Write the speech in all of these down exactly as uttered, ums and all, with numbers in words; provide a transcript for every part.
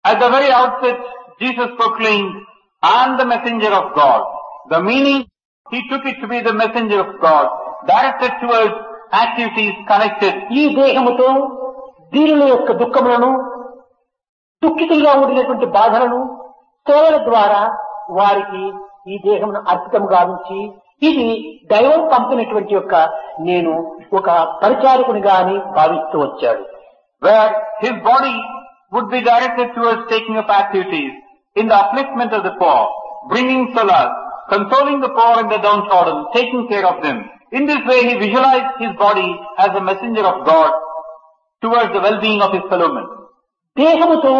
At the very outset, Jesus proclaimed, I am the messenger of God. The meaning, he took it to be the messenger of God, directed towards activities connected. ఈ దేహముతో దీనుల యొక్క దుఃఖములను, దుఃఖితులుగా ఉండినటువంటి బాధలను సేవల ద్వారా వారికి ఈ దేహమును అర్పితం గావించి, ఇది దైవం పంపినటువంటి యొక్క నేను ఒక పరిచారకునిగా అని భావిస్తూ వచ్చాడు. Where his body would be directed towards taking up activities in the upliftment of the poor, bringing solace, consoling the poor and the downtrodden, taking care of them. In this way he visualized his body as a messenger of God towards the well-being of his fellow men. దేహముతో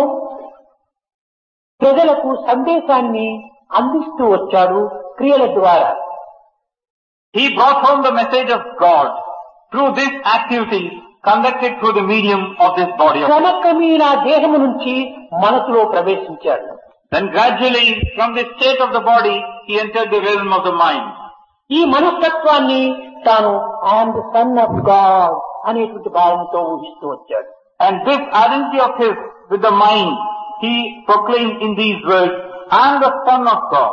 ప్రజలకు సందేశాన్ని అందిస్తూ వచ్చాడు క్రియల ద్వారా. He brought home the message of God through these activities conducted through the medium of this body. క్రమక్రమేణా దేహము నుంచి మనసులో ప్రవేశించాడు. Then gradually from the state of the body he entered the realm of the mind. ఈ మనస్తత్వాన్ని తాను I'm the son of God అనేటువంటి భావంతో ఊహిస్తూ వచ్చాడు. And this identity of his with the mind he proclaimed in these words, I am the son of God.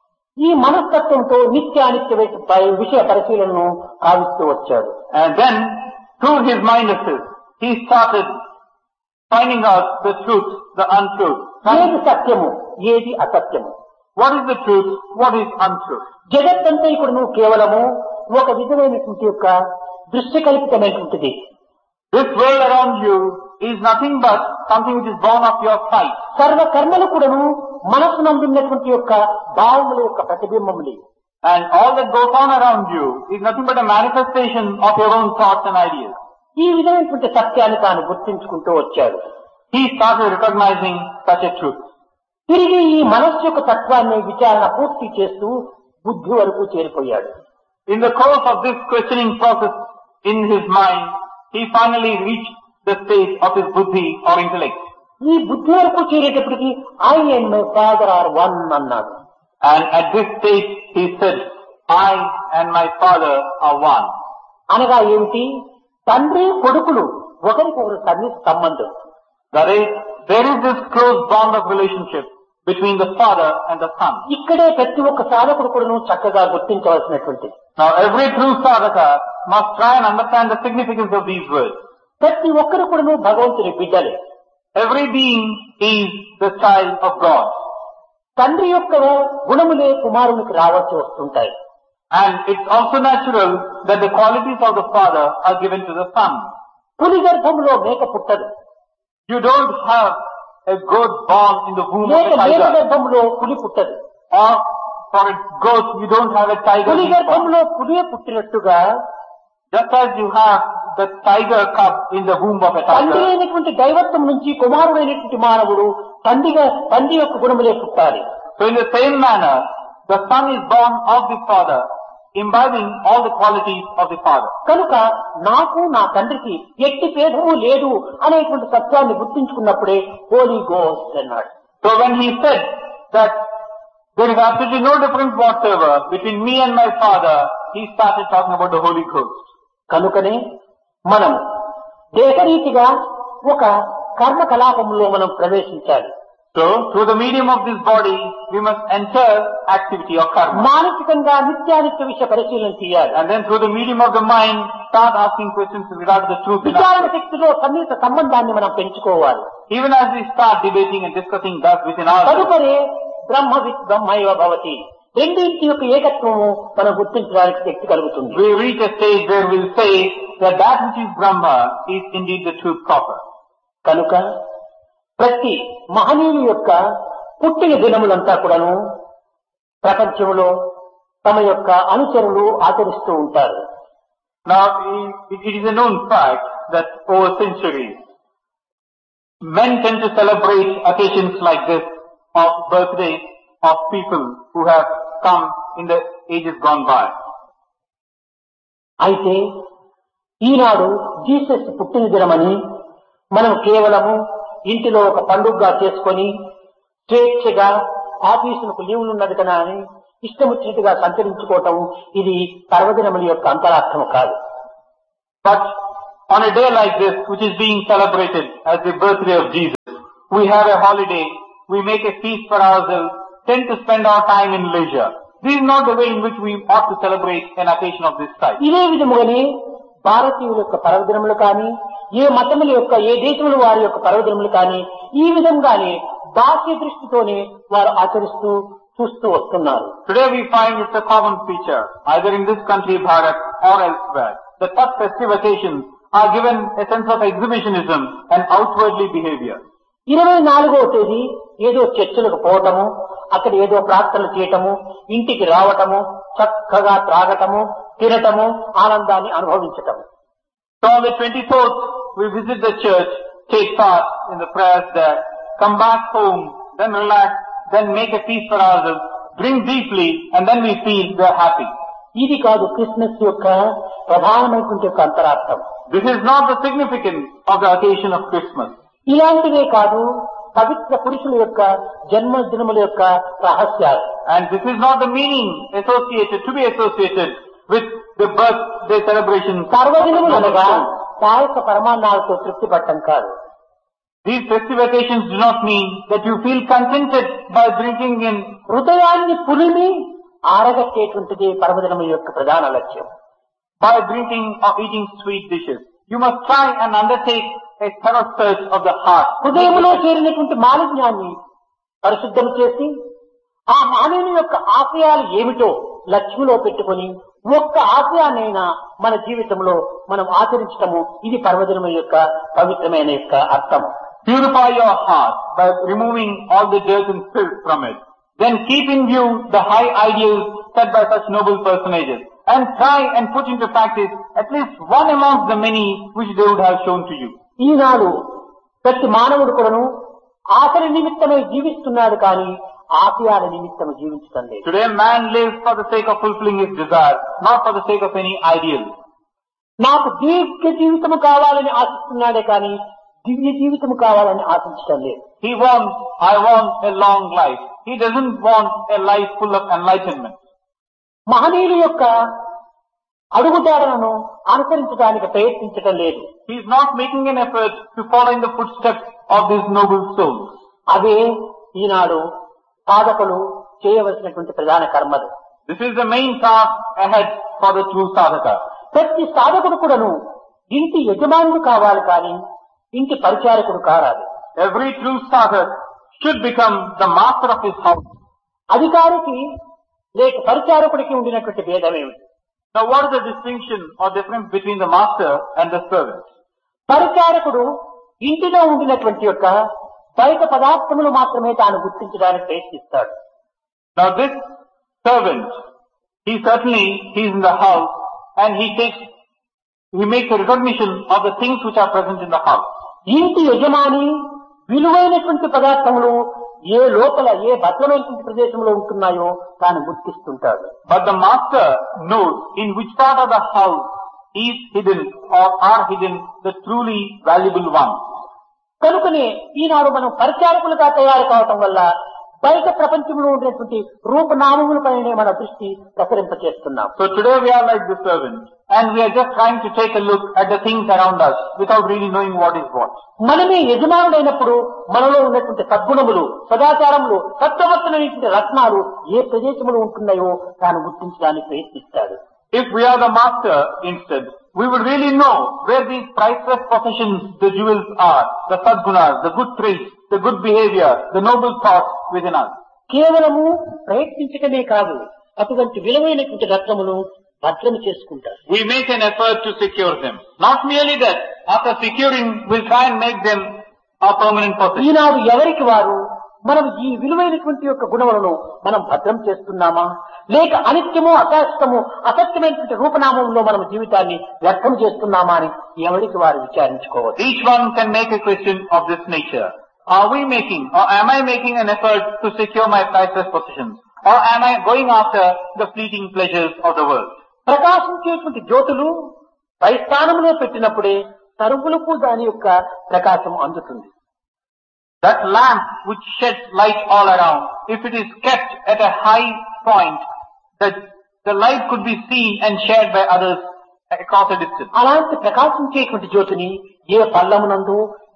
ఈ మనస్తత్వంతో నిత్యానిత్య విషయ పరిశీలనను కావిస్తూ వచ్చాడు. And then through his mindnesses he started finding out the truth, the untruth. ఏది సత్యము, ఏది అసత్యము, what is the truth, what is untruth. జగత్తంతా ఇప్పుడు నువ్వు కేవలము ఒక విధమైనటువంటి యొక్క దృశ్యకల్పితమైనటువంటిది. This world around you is nothing but something which is born of your sight. సర్వ కర్మలు కూడాను మనస్సు నందున్నటువంటి యొక్క భావముల యొక్క ప్రతిబింబములు. And all that goes on around you is nothing but a manifestation of your own thoughts and ideas. ఈ విధమైనటువంటి సత్యాన్ని తాను గుర్తించుకుంటూ వచ్చాడు. He started recognizing such a truth. తిరిగి ఈ మనస్సు యొక్క తత్వాన్ని విచారణ పూర్తి చేస్తూ బుద్ధి వరకు చేరిపోయాడు. In the course of this questioning process in his mind, he finally reached the state of his buddhi or intellect. ఈ బుద్ధి వరకు చేరేటప్పటికి I and my father are one అన్నాడు. And at this stage he said, I and my father are one. అనగా ఏమిటి? తండ్రి కొడుకులు ఒకరికొకరు సన్నిహిత సంబంధం. That is, there is this close bond of relationship between the father and the son. ఇక్కడే ప్రతి ఒక్క సాధకుడు కూడాను చక్కగా గుర్తించవలసినటువంటి. Now every true sadhaka must try and understand the significance of these words. ప్రతి ఒక్కరు కూడాను భగవంతుని బిడ్డలే. Every being is the child of God. తండ్రి యొక్క గుణములే కుమారునికి రావచ్చు వస్తుంటాయి. And it's also natural that the qualities of the father are given to the son. పులి గర్భంలో మేక పుట్టదు. You don't have a goat born in the womb of a మేక tiger. గర్భంలో పులి పుట్టదు. Or for a goat you don't have a tiger. పులి గర్భంలో పులియే పుట్టినట్టుగా just as you have the tiger cub in the womb of a తండ్రి tiger. అయినటువంటి దైవత్వం నుంచి కుమారుడైనటువంటి మానవుడు తండ్రిగా తండ్రి యొక్క గుణములే పుట్టాలి. So in the same manner, the son is born of the father, imbibing all the qualities of the father. కనుక నాకు నా తండ్రికి ఎట్టి భేదము లేదు అనేటువంటి సత్యాన్ని గుర్తించుకున్నప్పుడే హోలీ గోస్ట్ అన్నాడు. So when he said that there is absolutely no difference whatsoever between me and my father, he started talking about the Holy Ghost. కనుకనే మనం దేశరీతిగా ఒక కర్మ కలాపంలో మనం ప్రవేశించాలి. So through the medium of this body, we must enter activity or karma. మానసికంగా నిత్యానిత్య విషయ పరిశీలన చేయాలి. And then through the medium of the mind, start asking questions with regard to the truth in విచారణ us. శక్తిలో సన్నిహిత సంబంధాన్ని మనం పెంచుకోవాలి. Even as we start debating and discussing that within ourselves. తదుపరి బ్రహ్మవిత్ బ్రహ్మైవ భవతి. రెండింటి యొక్క ఏకత్వము మనం గుర్తించడానికి శక్తి కలుగుతుంది. We reach a stage where we'll say that that which is Brahma is indeed the truth proper. కనుక ప్రతి మహనీయుల యొక్క పుట్టిన దినములంతా కూడాను ప్రపంచంలో తమ యొక్క అనుచరులు ఆచరిస్తూ ఉంటారు. Now, it, it is a known fact that over centuries, men tend to celebrate occasions like this of birthdays of people who have come in the ages gone by. అయితే ఈనాడు జీసస్ పుట్టిన దినమని మనం కేవలము ఇంటిలో ఒక పండుగగా చేసుకొని స్వేచ్ఛగా ఆఫీసులకు లీవులు ఉన్నది కదా అని ఇష్టం వచ్చినట్టుగా సంచరించుకోవటం ఇది పర్వదినముల యొక్క అంతరార్థం కాదు. But on a day like this, which is being celebrated as the birthday of Jesus, we have a holiday, we make a feast for ourselves, tend to spend our time in leisure. This is not the way in which we ought to celebrate an occasion of this type. ఇదే విధముగానే భారతీయుల యొక్క పర్వదినములు కానీ, ఏ మతముల యొక్క ఏ దేశముల వారి యొక్క పర్వదినములు కానీ ఈ విధంగానే బాహ్య దృష్టితోనే వారు ఆచరిస్తూ చూస్తూ వస్తున్నారు. Today we find it's a common feature, either in this country, Bharat, or elsewhere, that such festive occasions are given a sense of exhibitionism and outwardly behavior. ఇరవై నాలుగవ తేదీ ఏదో చర్చలకు పోవటము, అక్కడ ఏదో ప్రార్థనలు చేయటము, ఇంటికి రావటము, చక్కగా త్రాగటము, తినటము, ఆనందాన్ని అనుభవించటము. So on the twenty-fourth, we visit the church, take part in the prayers there, come back home, then relax, then make a feast for ourselves, drink deeply, and then we feel we are happy. ఇది కాదు Christmas యొక్క ప్రధానమైనటువంటి యొక్క అంతరార్థం. This is not the significance of the occasion of Christmas. ఇలాంటివే కాదు పవిత్ర పురుషుల యొక్క జన్మదినముల యొక్క రహస్యాలు. And this is not the meaning associated, to be associated with the birthday celebrations. పర్వదినములు అనగా పాయస పరమాన్నాలతో తృప్తి పట్టం కాదు. These festive occasions do not mean that you feel contented by drinking in. హృదయాన్ని పులిమి ఆరగట్టేటువంటిది పర్వదినము యొక్క ప్రధాన లక్ష్యం. By drinking or eating sweet dishes. You must try and undertake a thorough search of the heart. హృదయంలో చేరినటువంటి మాలిన్యాన్ని పరిశుద్ధం చేసి ఆ మానవుని యొక్క ఆశయాలు ఏమిటో లక్ష్యంలో పెట్టుకొని ఒక్క ఆశయాన్నైనా మన జీవితంలో మనం ఆచరించటము ఇది పర్వదినం యొక్క పవిత్రమైన యొక్క అర్థం. Purify your heart by removing all the dirt and filth from it. Then keep in view the high ideals set by such noble personages and try and put into practice at least one amongst the many which they would have shown to you. ఈనాడు ప్రతి మానవుడు కూడాను ఆశల నిమిత్తమై జీవిస్తున్నాడు కానీ ఆశయాల నిమిత్తం జీవించటం లేదు. Today man lives for the sake of fulfilling his desire, not for the sake of any ideal. నాకు దీర్ఘ జీవితము కావాలని ఆశిస్తున్నాడే కానీ దివ్య జీవితము కావాలని ఆశించటం లేదు. He wants, I want a long life. He doesn't want a life full of enlightenment. మహనీయుల యొక్క అడుగుదారులను అనుసరించడానికి ప్రయత్నించటం లేదు. He is not making an effort to follow in the footsteps of these noble souls. అవే ఈనాడు సాధకులు చేయవలసినటువంటి ప్రధాన కర్మలు. This is the main task ahead for the true sadhaka. ప్రతి సాధకుడు కూడాను ఇంటి యజమానుడు కావాలి కానీ ఇంటి పరిచారకుడు కారాలి. Every true sadhak should become the master of his house. అధికారికి లేక పరిచారకుడికి ఉండినటువంటి భేదమేమిటి? Now what is the distinction or difference between the master and the servant? పరిచారకుడు ఇంటిలో ఉండినటువంటి యొక్క బయట పదార్థములు మాత్రమే తాను గుర్తించడానికి ప్రయత్నిస్తాడు. Now this servant, he certainly, he is in the house and he takes, he makes a recognition of the things which are present in the house. ఇంటి యజమాని విలువైనటువంటి పదార్థములు ఏ లోపల ఏ భద్రమైనటువంటి ప్రదేశంలో ఉంటున్నాయో తాను గుర్తిస్తుంటాడు. But the master knows in which part of the house is hidden or are hidden the truly valuable ones. కనుకనే ఈనాడు మనం పరిచారకులుగా తయారు కావటం వల్ల బయట ప్రపంచంలో ఉండేటువంటి రూపనామములపైనే మన దృష్టి ప్రసరింపచేస్తున్నాం. So today we are like the servant and we are just trying to take a look at the things around us without really knowing what is what. మనమే యజమానుడైనప్పుడు మనలో ఉన్నటువంటి సద్గుణములు, సదాచారములు, సత్వవర్తనైనటువంటి రత్నాలు ఏ ప్రదేశంలో ఉంటున్నాయో తాను గుర్తించడానికి ప్రయత్నిస్తాడు. If we are the master instead, we would really know where these priceless possessions, the jewels are, the sadgunas, the good traits, the good behavior, the noble thoughts within us. కేవలము ప్రయత్నించడమే కాదు, అటువంటి విలువైనటువంటి రత్నములు భద్రము చేసుకుంటారు. We make an effort to secure them. Not merely that, after securing, we'll try and make them our permanent possession. ఈనాడు ఎవరికి వారు మనం ఈ విలువైనటువంటి యొక్క గుణములను మనం భద్రం చేస్తున్నామా, లేక అనిత్యము, అశాశ్వతము, అసత్యమైనటువంటి రూపనామంలో మనం జీవితాన్ని వ్యర్థం చేస్తున్నామా అని ఎవరికి వారు విచారించుకోవచ్చు. Each one can make a question of this nature. Are we making, or am I making an effort to secure my priceless possessions? Or am I going after the fleeting pleasures of the world? ప్రకాశించేటువంటి జ్యోతులు పై స్థానంలో పెట్టినప్పుడే సర్వులకు దాని యొక్క ప్రకాశం అందుతుంది. That lamp which sheds light all around, if it is kept at a high point, that the light could be seen and shared by others across a distance. అలాంటి ప్రకాశించేటువంటి జ్యోతిని ఏ పల్లమునందు,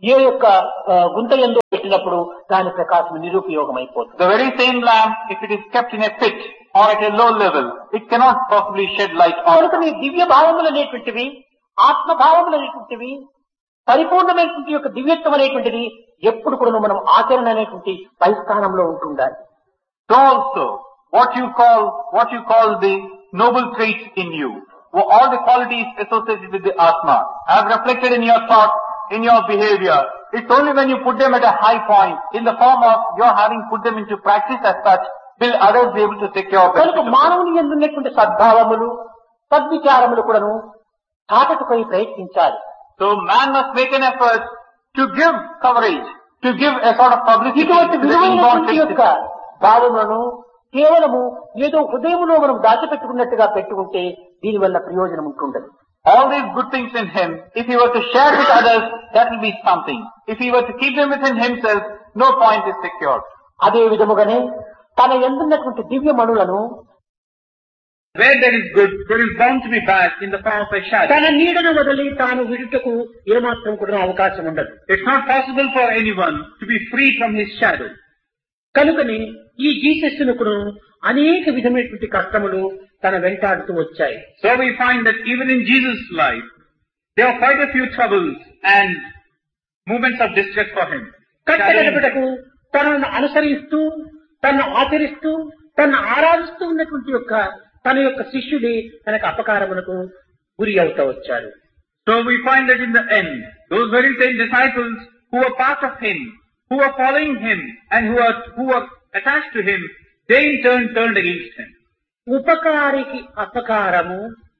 ఏ యొక్క ఆ, గుంత ఎందో పెట్టినప్పుడు దాని ప్రకాశం నిరుపయోగం అయిపోతుంది. The very same lamp, if it is kept in a pit or at a low level, it cannot possibly shed light on కనుక it. నీ దివ్య భావములు అనేటువంటివి ఆత్మభావములు అనేటువంటివి పరిపూర్ణమైనటువంటి యొక్క దివ్యత్వం అనేటువంటిది ఎప్పుడు కూడా మనం ఆచరణ అనేటువంటి పరిస్థానంలో ఉంటుండాలి. So also, what you call, what you call the noble traits in you, or all the qualities associated with the Atma, have reflected in your thought, in your behavior. It's only when you put them at a high point, in the form of your having put them into practice as such, will others be able to take care of కనుక it. మానవుని ఎందున్నటువంటి సద్భావములు సద్విచారములు కూడాను చాటకుపై ప్రయత్నించాలి. So man must make an effort to give coverage, to give a sort of publicity ఇటువంటి to the విలువైనటువంటి inborn యొక్క traits. భావములను కేవలము ఏదో హృదయంలో మనం దాచిపెట్టుకున్నట్టుగా పెట్టుకుంటే దీనివల్ల ప్రయోజనం ఉంటుండదు. All these good things in him, if he were to share with others, that will be something. If he were to keep them within himself, no point is secured. అదే విధముగానే తన ఎందున్నటువంటి దివ్యమణులను Where there is good, there is bound to be bad in the form of a shadow. తన నీడను వదిలి తాను విడుటకు ఏమాత్రం కూడా అవకాశం ఉండదు. It's not possible for anyone to be free from his shadow. కనుకని ఈ జీసస్సును కూడా అనేక విధమైనటువంటి కష్టములు తన వెంటాడుతూ వచ్చాయి. So we find that even in Jesus' life, there are quite a few troubles and movements of distress for him. కట్టగడపటకు తనను అనుసరిస్తూ తనను ఆచరిస్తూ తనను ఆరాధిస్తూ ఉన్నటువంటి యొక్క తన యొక్క శిష్యుడి తనకు అపకారమునకు గురి అవుతూ వచ్చారు. So we find that in the end, those very same disciples who were part of him, who were following him, and who were, who were attached to him, they in turn turned against him. ఉపకారికి అపకారము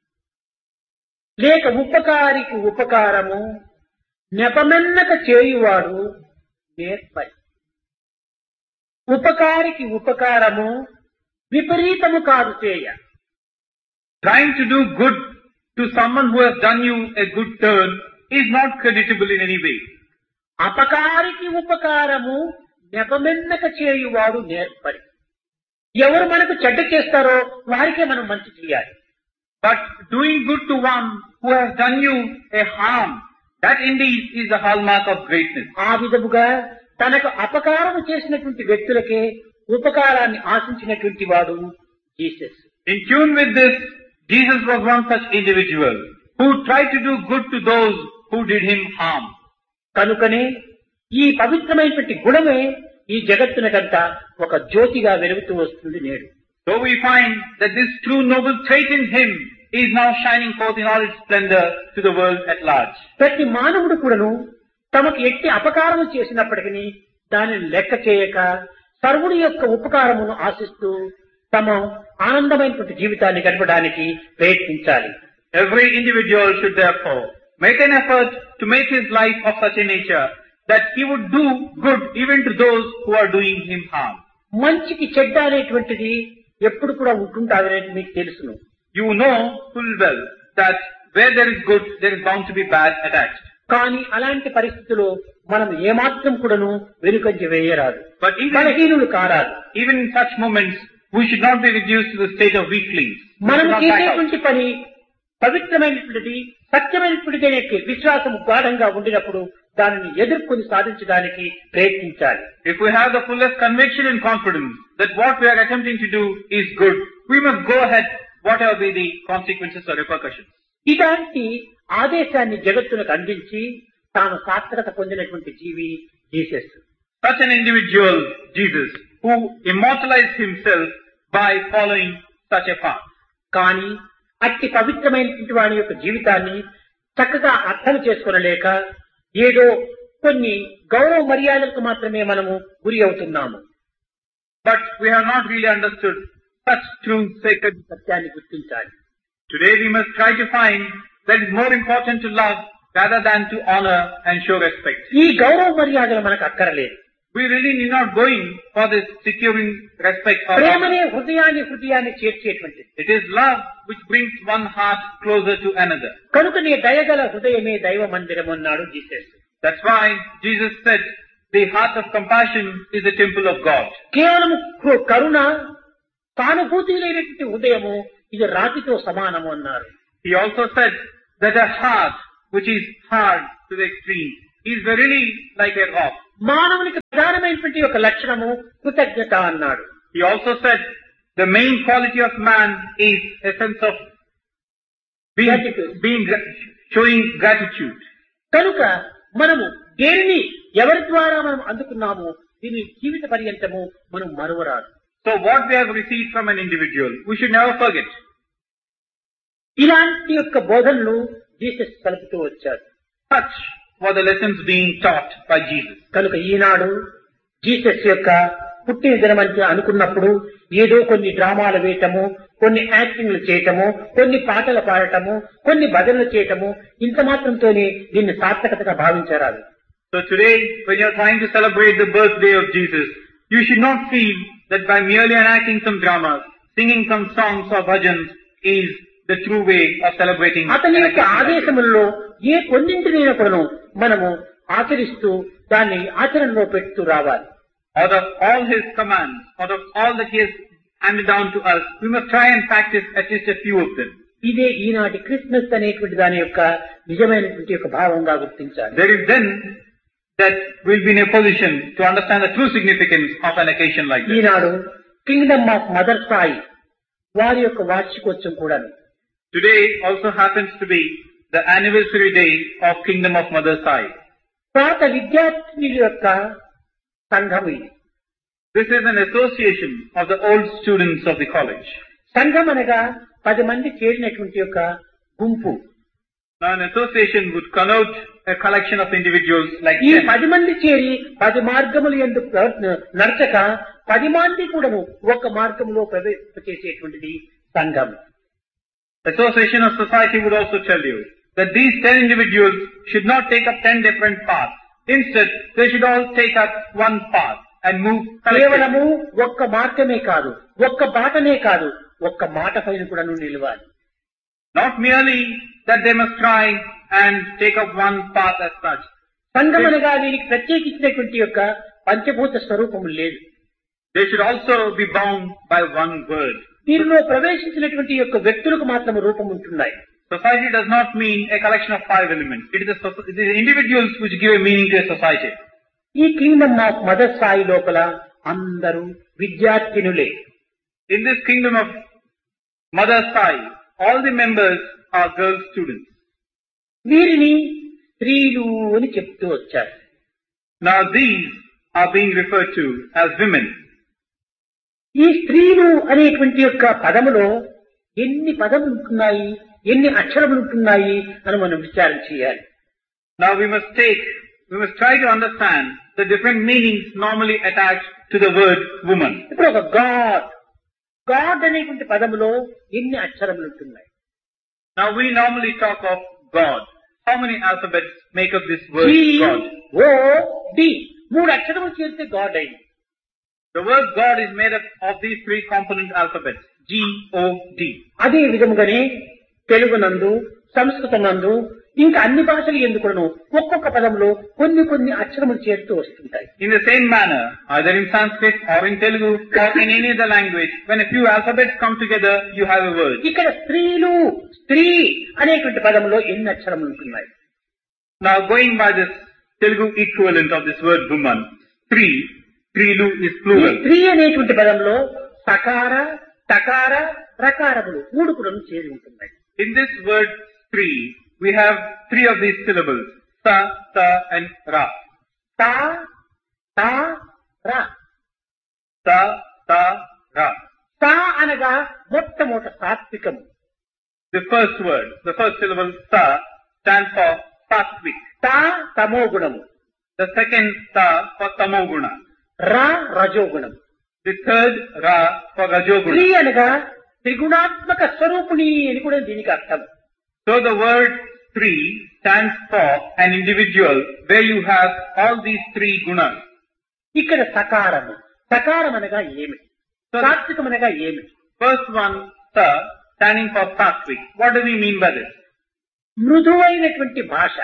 లేక ఉపకారికి ఉపకారము నెపమెన్నక చేయువాడు నేర్పరి. ఉపకారికి ఉపకారము విపరీతము కాదు చేయ. Trying to do good to someone who has done you a good turn is not creditable in any way. అపకారికి ఉపకారము నెపమెన్నక చేయువాడు నేర్పరి. ఎవరు మనకు చెడ్డ చేస్తారో వారికే మనం మంచి చేయాలి. But doing good to one who has done you a harm, that indeed is the hallmark of greatness. ఆ విధముగా తనకు అపకారం చేసినటువంటి వ్యక్తులకే ఉపకారాన్ని ఆశించినటువంటి వాడు Jesus. In tune with this, Jesus was one such individual who tried to do good to those who did him harm. కనుకనే ఈ పవిత్రమైనటువంటి గుణమే ఈ జగత్తునకంతా ఒక జ్యోతిగా వెలుగుతూ వస్తుంది నేడు. So we find that this true noble trait in him is now shining forth in all its splendor to the world at large. ప్రతి మానవుడు కూడాను తమకు ఎట్టి అపకారము చేసినప్పటికీ దానిని లెక్క చేయక సర్వుడి యొక్క ఉపకారమును ఆశిస్తూ తమ ఆనందమైనటువంటి జీవితాన్ని గడపడానికి ప్రయత్నించాలి. Every individual should therefore make an effort to make his life of such a nature that he would do good even to those who are doing him harm. మంచికి చెడ్డ అనేటువంటిది ఎప్పుడు కూడా ఉంటుంటాదనేది మీకు తెలుసును. You know full well that where there is good, there is bound to be bad attached. కానీ అలాంటి పరిస్థితుల్లో మనం ఏమాత్రం కూడాను వెనుకంజ వేయరాదు. But even, బలహీనులు కారాదు. even in such moments, we should not be reduced to the state of weaklings. We మనం should not back out. చేసేటువంటి పని పవిత్రమైనటువంటిది సత్యమైనటువంటిది అనే విశ్వాసం గాఢంగా ఉండినప్పుడు దానిని ఎదుర్కొని సాధించడానికి ప్రయత్నించాలి. If we have the fullest conviction and confidence that what we are attempting to do is good, we must go ahead, whatever be the consequences or repercussions. ఇలాంటి ఆదేశాన్ని జగత్తునకు అందించి తాను సార్థకత పొందినటువంటి జీవి Jesus. Such an individual, Jesus, who immortalized himself by following such a path. కానీ అట్టి పవిత్రమైనటువంటి వాడి యొక్క జీవితాన్ని చక్కగా అర్థం చేసుకొనలేక ఏదో కొన్ని గౌరవ మర్యాదలకు మాత్రమే మనము గురి అవుతున్నాము. But we have not really understood such true sacred సత్యాన్ని గుర్తించాలి. Today we must try to find that it is more important to love rather than to honor and show respect. ఈ గౌరవ మర్యాదలు మనకు అక్కరలేదు. We really need not going for this securing respect or ప్రేమనే honor. హృదయాన్ని హృదయాన్ని చేర్చేటువంటిది. It is love which brings one heart closer to another. కనుకనే దయగల హృదయమే దైవ మందిరం అన్నాడు Jesus. That's why Jesus said the heart of compassion is the temple of God. కేవలం కరుణ సానుభూతి లేనటువంటి హృదయము ఇది రాతితో సమానము అన్నారు. He also said that a heart which is hard to the extreme He is verily like a rock. మానవునికి ప్రధానమైనటువంటి ఒక లక్షణము కృతజ్ఞత అన్నాడు. He also said the main quality of man is a sense of being, Gratitude. being showing gratitude. కనుక మనము దేనిని ఎవరి ద్వారా మనం అందుకున్నామో దీని జీవిత పర్యంతము మనం మరువరాదు. So what we have received from an individual, we should never forget. ఇలాంటి యొక్క బోధనలు జీసస్ కలుపుతూ వచ్చారు. Such were the lessons being taught by Jesus. కనుక ఈనాడు జీసస్ యొక్క పుట్టిన దినమంటే అనుకున్నప్పుడు ఏదో కొన్ని డ్రామాలు వేయటము, కొన్ని యాక్టింగ్లు చేయటము, కొన్ని పాటలు పాడటము, కొన్ని భజనలు చేయటము, ఇంత మాత్రంతోనే దీన్ని సార్థకతగా భావించరాదు. So today, when you are trying to celebrate the birthday of Jesus, you should not feel that by merely enacting some dramas, singing some songs or bhajans is the true way of celebrating. అతని యొక్క ఆదేశములలో ఏ కొన్నింటినైనా కూడాను మనము ఆచరిస్తూ దాన్ని ఆచరణలో పెడుతూ రావాలి. Out of all his commands, out of all that he has handed down to us, we must try and practice at least a few of them. ఇదే ఈనాటి క్రిస్మస్ అనేటువంటి దాని యొక్క నిజమైనటువంటి యొక్క భావంగా గుర్తించాలి. There is then that we'll be in a position to understand the true significance of an occasion like this. Eenadu Kingdom of mother Sai వారి యొక్క వార్షికోత్సవం కూడా. Today also happens to be the anniversary day of Kingdom of Mother Sai. పాత విద్యార్థినుల యొక్క సంఘం ఇది. This is an association of the old students of the college. సంఘం అనగా పది మంది చేరినటువంటి యొక్క గుంపు. Now an association would connote a collection of individuals like ఈ ten. పది మంది చేరి పది మార్గములు ఎందుకు నడచక పది మంది కూడాను ఒక మార్గంలో ప్రవేశించేటువంటిది సంఘం. Association of society would also tell you that these ten individuals should not take up ten different paths. Instead, they should all take up one path and move collectively. కేవలము ఒక్క మార్గమే కాదు, ఒక్క బాటనే కాదు, ఒక్క మాట పైన కూడా నిలవాలి. Not merely that they must try and take up one path as such. సంఘం అనగా దీనికి ప్రత్యేకించినటువంటి యొక్క పంచభూత స్వరూపము లేదు. They should also be bound by one word. దీనిలో ప్రవేశించినటువంటి యొక్క వ్యక్తులకు మాత్రం రూపం ఉంటున్నాయి. Society does not mean a collection of five elements. It is the, it is the individuals which give a meaning to a society. ఈ Kingdom of mother Sai లోపల అందరూ విద్యార్థినులే. In this kingdom of Mother Sai, all the members are girl students. వీరిని స్త్రీలు అని చెప్తూ వచ్చారు. Now these are being referred to as women. ఈ స్త్రీలు అనేటువంటి యొక్క పదములో ఎన్ని పదములు ఉంటున్నాయి, ఎన్ని అక్షరములు ఉంటున్నాయి అని మనం విచారణ చేయాలి. Now we must take, we must try to understand the different meanings normally attached to the word woman. ఇప్పుడు ఒక గాడ్, గాడ్ అనేటువంటి పదములో ఎన్ని అక్షరములు ఉంటున్నాయి? Now we normally talk of God. How many alphabets make up this word G God? O D మూడు అక్షరములు చేస్తే God అయింది. The word God is made up of these three component alphabets. G O D. అదే విధముగానే తెలుగు నందు, సంస్కృతం నందు, ఇంకా అన్ని భాషలు ఎందుకును ఒక్కొక్క పదంలో కొన్ని కొన్ని అక్షరములు చేరుతూ వస్తుంటాయి. In the same manner, either in Sanskrit or in Telugu or in any other language, when a few alphabets come together, you have a word. ఇక్కడ స్త్రీలు, స్త్రీ అనేటువంటి పదంలో ఎన్ని అక్షరములు ఉంటున్నాయి? Now going by this Telugu equivalent of this word woman, three, Trilu is ఈ plural. స్త్రీ అనేటువంటి పదంలో సకార, తకార, రకారములు మూడు కూడా చేరి ఉంటున్నాయి. In this word three, we have three of these syllables, sa, ta and ra. తా, తా, రా. Sa, ta, ra. తా అనగా మొట్టమొదట సాత్వికము. The first word, the first syllable sa stands for sattvic. తా తమో గుణము. The second ta for tamoguna. రా రజోగుణం. The third ra for స్త్రీ rajoguna. అనగా త్రిగుణాత్మక స్వరూపిణి అని కూడా దీనికి అర్థం. So the word three stands for an individual where you have all these three gunas. ఇక్కడ సకారము, సకారం అనగా ఏమిటి? సాత్వికం అనగా ఏమిటి? First one, sa, standing for sattvic. What do we mean by this? మృదువైనటువంటి భాష,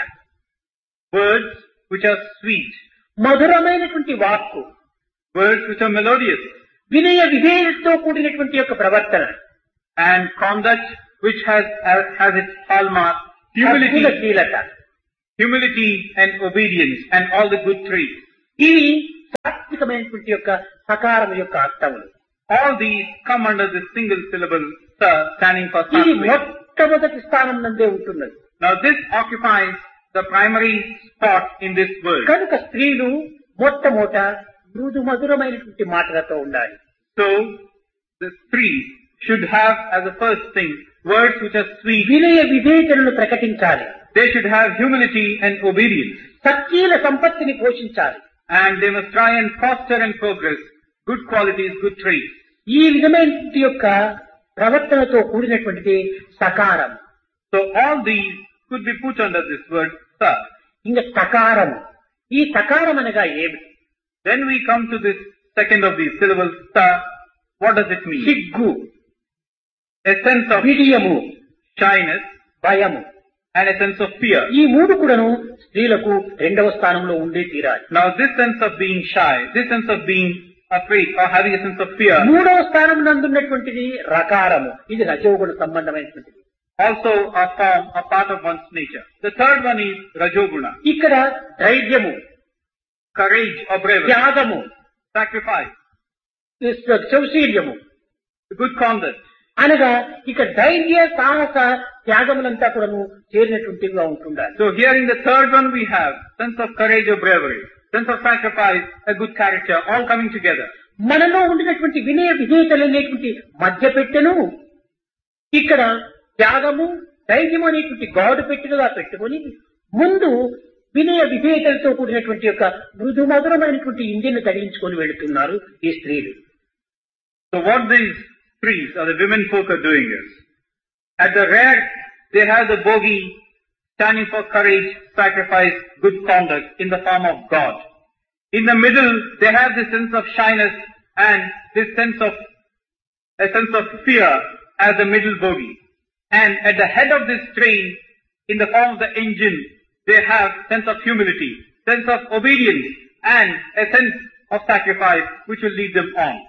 Words which are sweet, మధురమైనటువంటి వాక్కు, words which are melodious, వినయ విధేయతతో కూడినటువంటి యొక్క ప్రవర్తన, and conduct which has has its hallmark, humility, Sheelatha. humility and obedience and all the good traits. ఇవి సాత్వికమైనటువంటి యొక్క సకారం యొక్క అర్థములు. All these come under this single syllable, sa, standing for ఇది sattvic. మొట్టమొదటి స్థానం నందే ఉంటున్నది. Now this occupies the primary spot in this world. కనుక స్త్రీలు మొట్టమొదట మృదు మధురమైనటువంటి మాటలతో ఉండాలి. So the three should have as the first thing words which are sweet. వినయ విధేయతలను ప్రకటించాలి. They should have humility and obedience. సత్శీల సంపత్తిని పోషించాలి. And they must try and foster and progress good qualities, good traits. ఈ విధమైనటువంటి యొక్క ప్రవర్తనతో కూడినటువంటిది సకారం. So all these could be put under this word sa. ఇంకా సకారం. ఈ సకారం అనగా ఏమిటి? Then we come to this second of these syllables sa. What does it mean? సిగ్గు, A sense of విడియము, shyness భయము. and a sense of fear. ఈ మూడు కూడాను స్త్రీలకు రెండవ స్థానంలో ఉండే తీరాలి. Now this sense of being shy, this sense of being afraid or having a sense of fear, మూడవ స్థానం నందున్నటువంటిది రకారము. ఇది రజోగుణ సంబంధమైనటువంటిది. also a form, a part of one's nature. The third one is rajoguna, ఇక్కడ ధైర్యము, courage or bravery, త్యాగము, sacrifice, శౌశీల్యము good conduct. అనగా ఇక ధైర్య సాహస త్యాగములంతా కూడాను చేరినటువంటివిగా ఉంటుండాలి. So here in the third one we have sense of courage or bravery, sense of sacrifice, a good character, all coming together. మనలో ఉండినటువంటి వినయ విధేయతలు అనేటువంటి మధ్య పెట్టెను ఇక్కడ త్యాగము ధైర్యము అనేటువంటి గాడు పెట్టెలుగా పెట్టుకొని ముందు వినయ విధేయతలతో కూడినటువంటి యొక్క మృదు మధురమైనటువంటి ఇంజిన్ తగిలించుకొని వెళుతున్నారు ఈ స్త్రీలు. So what these priests or the women folk are doing is, at the rear they have the bogie standing for courage, sacrifice, good conduct in the form of God. In the middle they have this sense of shyness and this sense of a sense of fear as the middle bogie. And at the head of this train, in the form of the engine, they have sense of humility, sense of obedience, and a sense of sacrifice which will lead them on.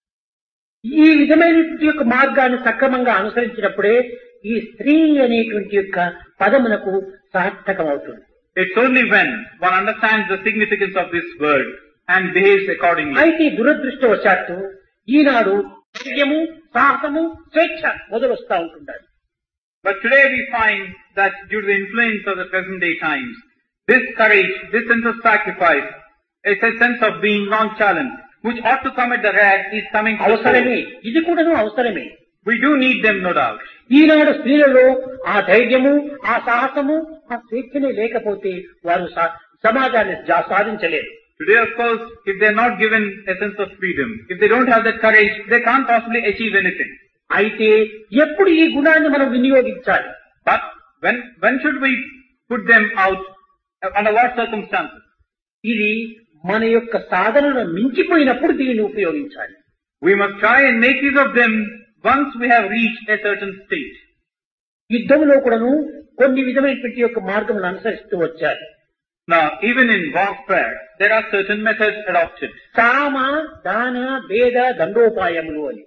ఈ విధమైనటువంటి యొక్క మార్గాన్ని సక్రమంగా అనుసరించినప్పుడే ఈ స్త్రీ అనేటువంటి యొక్క పదమునకు సార్థకం అవుతుంది. It's only when one understands the significance of this word and behaves accordingly. అయితే దురదృష్టవశాత్తు ఈనాడు ధైర్యము సాహసము స్వేచ్ఛ మొదలొస్తా ఉంటున్నారు. But today we find that due to the influence of the present day times, this courage, this sense of sacrifice, it's a sense of being nonchalant, which ought to come at the rear, is coming to the అవసరమే, fore. ఇది కూడాను అవసరమే. We do need them, no doubt. ఈనాడు స్త్రీలలో ఆ ధైర్యము ఆ సాహసము ఆ స్వేచ్ఛనే లేకపోతే వారు సా- సమాజాన్ని జా- సాధించలేరు. Today, of course, if they're not given a sense of freedom, if they don't have that courage, they can't possibly achieve anything. అయితే ఎప్పుడు ఈ గుణాన్ని మనం వినియోగించాలి? But when, when should we put them out? Under what circumstances? ఇది మన యొక్క సాధనను మించిపోయినప్పుడు దీనిని ఉపయోగించాలి. We must try and make use of them once we have reached a certain state. యుద్ధంలో కూడాను కొన్ని విధమైనటువంటి యొక్క మార్గములను అనుసరిస్తూ వచ్చారు. Now, even in warfare, there are certain methods adopted. సామ దాన భేద దండోపాయములు అని.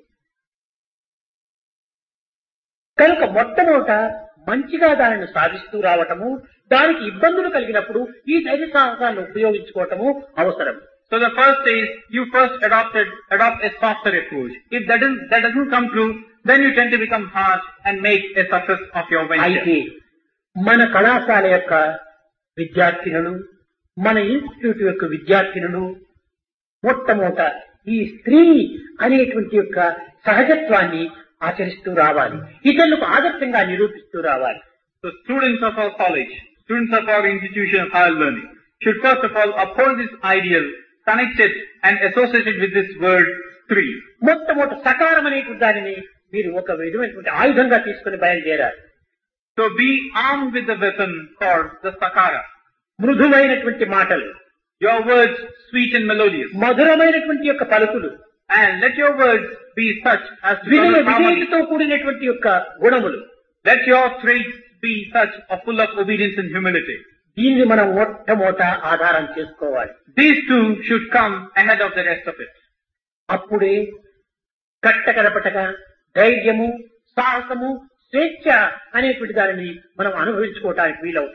కనుక మొట్టమొదట మంచిగా దానిని సాధిస్తూ రావటము, దానికి ఇబ్బందులు కలిగినప్పుడు ఈ ధైర్య సాహసాలను ఉపయోగించుకోవటము అవసరం. So the first is, you first adopted, adopt a softer approach. If that doesn't, that doesn't come true, then you tend to become harsh and make a success of your అయితే venture. మన కళాశాల యొక్క విద్యార్థినులు, మన institute యొక్క విద్యార్థినులు మొట్టమొదట ఈ స్త్రీ అనేటువంటి యొక్క సహజత్వాన్ని ఆచరిస్తూ రావాలి, ఇతరులకు ఆదర్శంగా నిరూపిస్తూ రావాలి. So students of our college, students of our institution of higher learning, should first of all uphold this ideal, connect it and associate it with this word three. మొట్టమొదటి సకారం అనేటువంటి దానిని మీరు ఒక విధమైనటువంటి ఆయుధంగా తీసుకుని బయలుదేరాలి. So be armed with the weapon called the sakara. మృదువైనటువంటి మాటలు, Your words sweet and melodious. మధురమైనటువంటి యొక్క పలుకులు, And let your words be such as to వినయ promote harmony. విధేయతతో కూడినటువంటి యొక్క గుణములు. Let your traits be such or full of obedience and humility. దీన్ని మనం మొట్టమొదట ఆధారం చేసుకోవాలి. These two should come ahead of the rest of it. అప్పుడే కట్టకడపటగా ధైర్యము సాహసము స్వేచ్ఛ అనేటువంటి దానిని మనం అనుభవించుకోవటానికి వీలవుతుంది.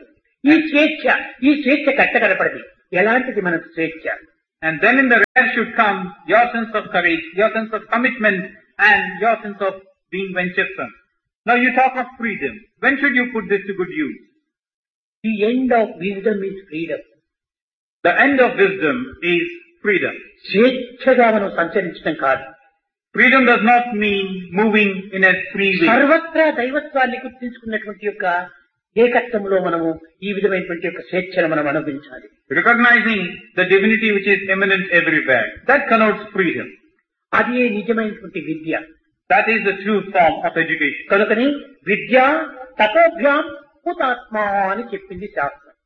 ఈ స్వేచ్ఛ ఈ స్వేచ్ఛ కట్టగడపడది. ఎలాంటిది మనకు స్వేచ్ఛ? And then in the rear should come your sense of courage, your sense of commitment, and your sense of being venturesome. Now you talk of freedom. When should you put this to good use? The end of wisdom is freedom. The end of wisdom is freedom. స్వేచ్ఛగా మనం సంచరించడం కాదు. Freedom does not mean moving in a free way. సర్వత్రా దైవత్వాన్ని గుర్తించుకున్నటువంటి యొక్క ఏకత్వంలో మనము ఈ విధమైనటువంటి యొక్క స్వేచ్ఛను మనం అనుభవించాలి. Recognizing the divinity which is immanent everywhere. That connotes freedom. అది నిజమైనటువంటి విద్య. That is the true form of education. కనుకని విద్య తపోభ్యాం హుతాత్మ అని చెప్పింది శాస్త్రం.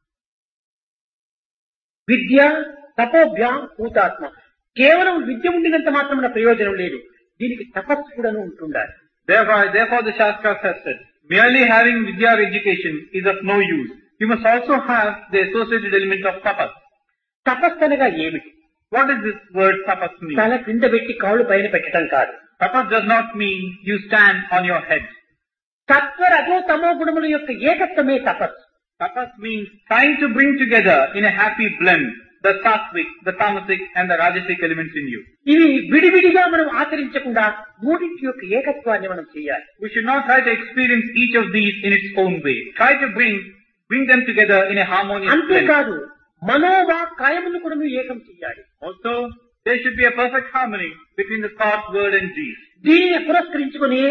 విద్య తపోభ్యాం హుతాత్మ. కేవలం విద్య ఉండినంత మాత్రమున ప్రయోజనం లేదు. దీనికి తపస్సు కూడా ఉంటుండాలి. Therefore, therefore the Shastras has said, merely having vidya or education is of no use. You must also have the associated element of tapas. తపస్సు అనగా ఏమిటి? What does this word tapas mean? తల కింద పెట్టి కాళ్ళు పైన పెట్టడం కాదు. Tapas does not mean you stand on your head. సత్వ రజో తమో గుణముల యొక్క ఏకత్వమే తపస్సు. Tapas means trying to bring together in a happy blend the sattvic, the tamasic and the rajasic elements in you. ఇవి విడివిడిగా మనం ఆచరించకుండా మూడింటి యొక్క ఏకత్వాన్ని మనం చేయాలి. We should not try to experience each of these in its own way. Try to bring bring them together in a harmonious blend. అంతేకాదు Manoa కాయమును కూడా ఏకం చేయాలి. Also, there should be a perfect harmony between the thought, word and deed. దీనిని పురస్కరించుకుని